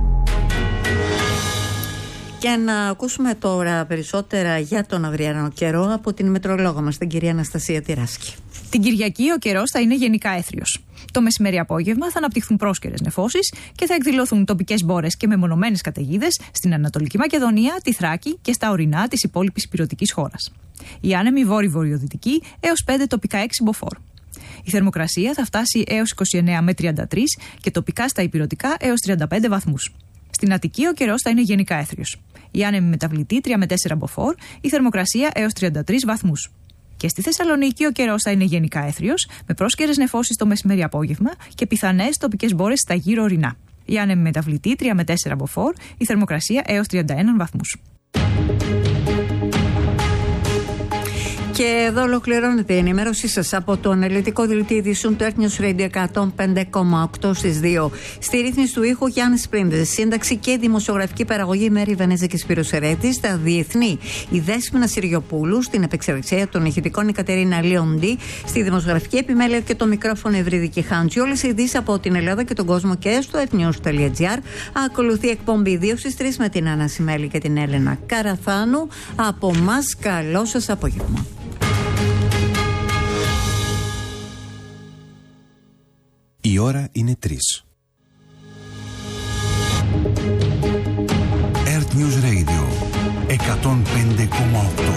Και να ακούσουμε τώρα περισσότερα για τον αυριανό καιρό από την μετρολόγο μας, την κυρία Αναστασία Τυράσκη.
Την Κυριακή ο καιρός θα είναι γενικά έθριος. Το μεσημέρι απόγευμα θα αναπτυχθούν πρόσκαιρες νεφώσεις και θα εκδηλωθούν τοπικές μπόρες και μεμονωμένες καταιγίδες στην Ανατολική Μακεδονία, τη Θράκη και στα ορεινά της υπόλοιπης ηπειρωτικής χώρας. Η άνεμη βόρειο-βορειοδυτική έως πέντε, τοπικά έξι μποφόρ. Η θερμοκρασία θα φτάσει έως είκοσι εννέα με τριάντα τρεις και τοπικά στα ηπειρωτικά έως τριάντα πέντε βαθμούς. Στην Αττική ο καιρός θα είναι γενικά έθριος. Η άνεμη μεταβλητή τρία με τέσσερα μποφόρ, η θερμοκρασία έως τριάντα τρεις βαθμούς. Και στη Θεσσαλονίκη ο καιρός θα είναι γενικά έθριος, με πρόσκαιρες νεφώσεις το μεσημέρι απόγευμα και πιθανές τοπικές μπόρες στα γύρω ορεινά. Η άνεμη μεταβλητή τρία με τέσσερα μποφόρ, η θερμοκρασία έως τριάντα ένα βαθμούς.
Και εδώ ολοκληρώνεται η ενημέρωσή σας από το αναλυτικό δελτίο ειδήσεων του Earth News Radio εκατόν πέντε κόμμα οκτώ στις δύο. Στη ρύθμιση του ήχου Γιάννης Πρίντες, σύνταξη και δημοσιογραφική παραγωγή Μέρη Βενέζα και Σπύρος Ερέτης, στα διεθνή η Δέσποινα Συριοπούλου, στην επεξεργασία των ηχητικών η Κατερίνα Λιοντή, στη δημοσιογραφική επιμέλεια και το μικρόφωνο Ευρύδικη Χάντζη. Όλες οι ειδήσεις από την Ελλάδα και τον κόσμο και στο earthnews.gr. Ακολουθεί εκπομπή δύο στις τρεις με την Άννα Σιμέλη και την Έλενα Καραθάνου. Από μας καλό σας απόγευμα.
Η ώρα είναι τρεις. Earth News Radio εκατόν πέντε κόμμα οκτώ.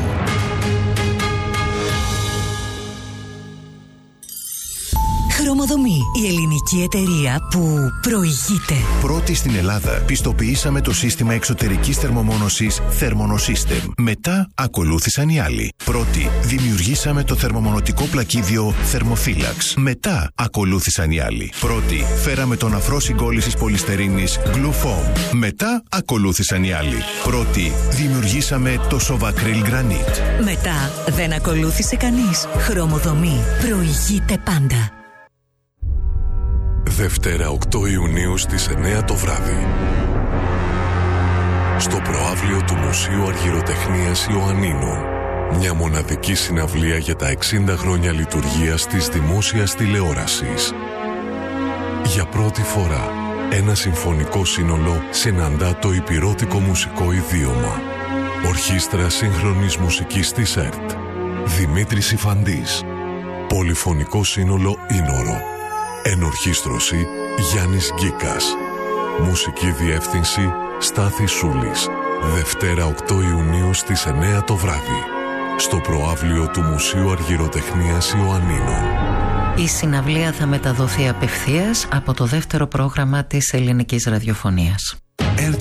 Χρωμοδομή, η ελληνική εταιρεία που προηγείται.
Πρώτη στην Ελλάδα πιστοποιήσαμε το σύστημα εξωτερικής θερμομόνωσης Thermonosystem. Μετά ακολούθησαν οι άλλοι. Πρώτη δημιουργήσαμε το θερμομονωτικό πλακίδιο Thermophilax. Μετά ακολούθησαν οι άλλοι. Πρώτη φέραμε τον αφρό συγκόλλησης πολυστερίνης Glufoam. Μετά ακολούθησαν οι άλλοι. Πρώτη δημιουργήσαμε το Sovacryl Granite.
Μετά δεν ακολούθησε κανείς. Χρωμοδομή προηγείται πάντα.
Δευτέρα οκτώ Ιουνίου στις εννέα το βράδυ.
στο προαύλιο του Μουσείου Αργυροτεχνίας Ιωαννίνων. Μια μοναδική συναυλία για τα εξήντα χρόνια λειτουργίας της δημόσιας τηλεόρασης. Για πρώτη φορά, ένα συμφωνικό σύνολο συναντά το υπηρώτικο μουσικό ιδίωμα. Ορχήστρα σύγχρονης μουσικής της ΕΡΤ. Δημήτρης Ιφαντής. Πολυφωνικό σύνολο Ίνορο. Ενορχήστρωση Γιάννης Γκίκας. Μουσική διεύθυνση Στάθης Σούλης. Δευτέρα οκτώ Ιουνίου στις εννέα το βράδυ. Στο προαύλιο του Μουσείου Αργυροτεχνίας Ιωαννίνων.
Η συναυλία θα μεταδοθεί απευθείας από το δεύτερο πρόγραμμα της ελληνικής ραδιοφωνίας.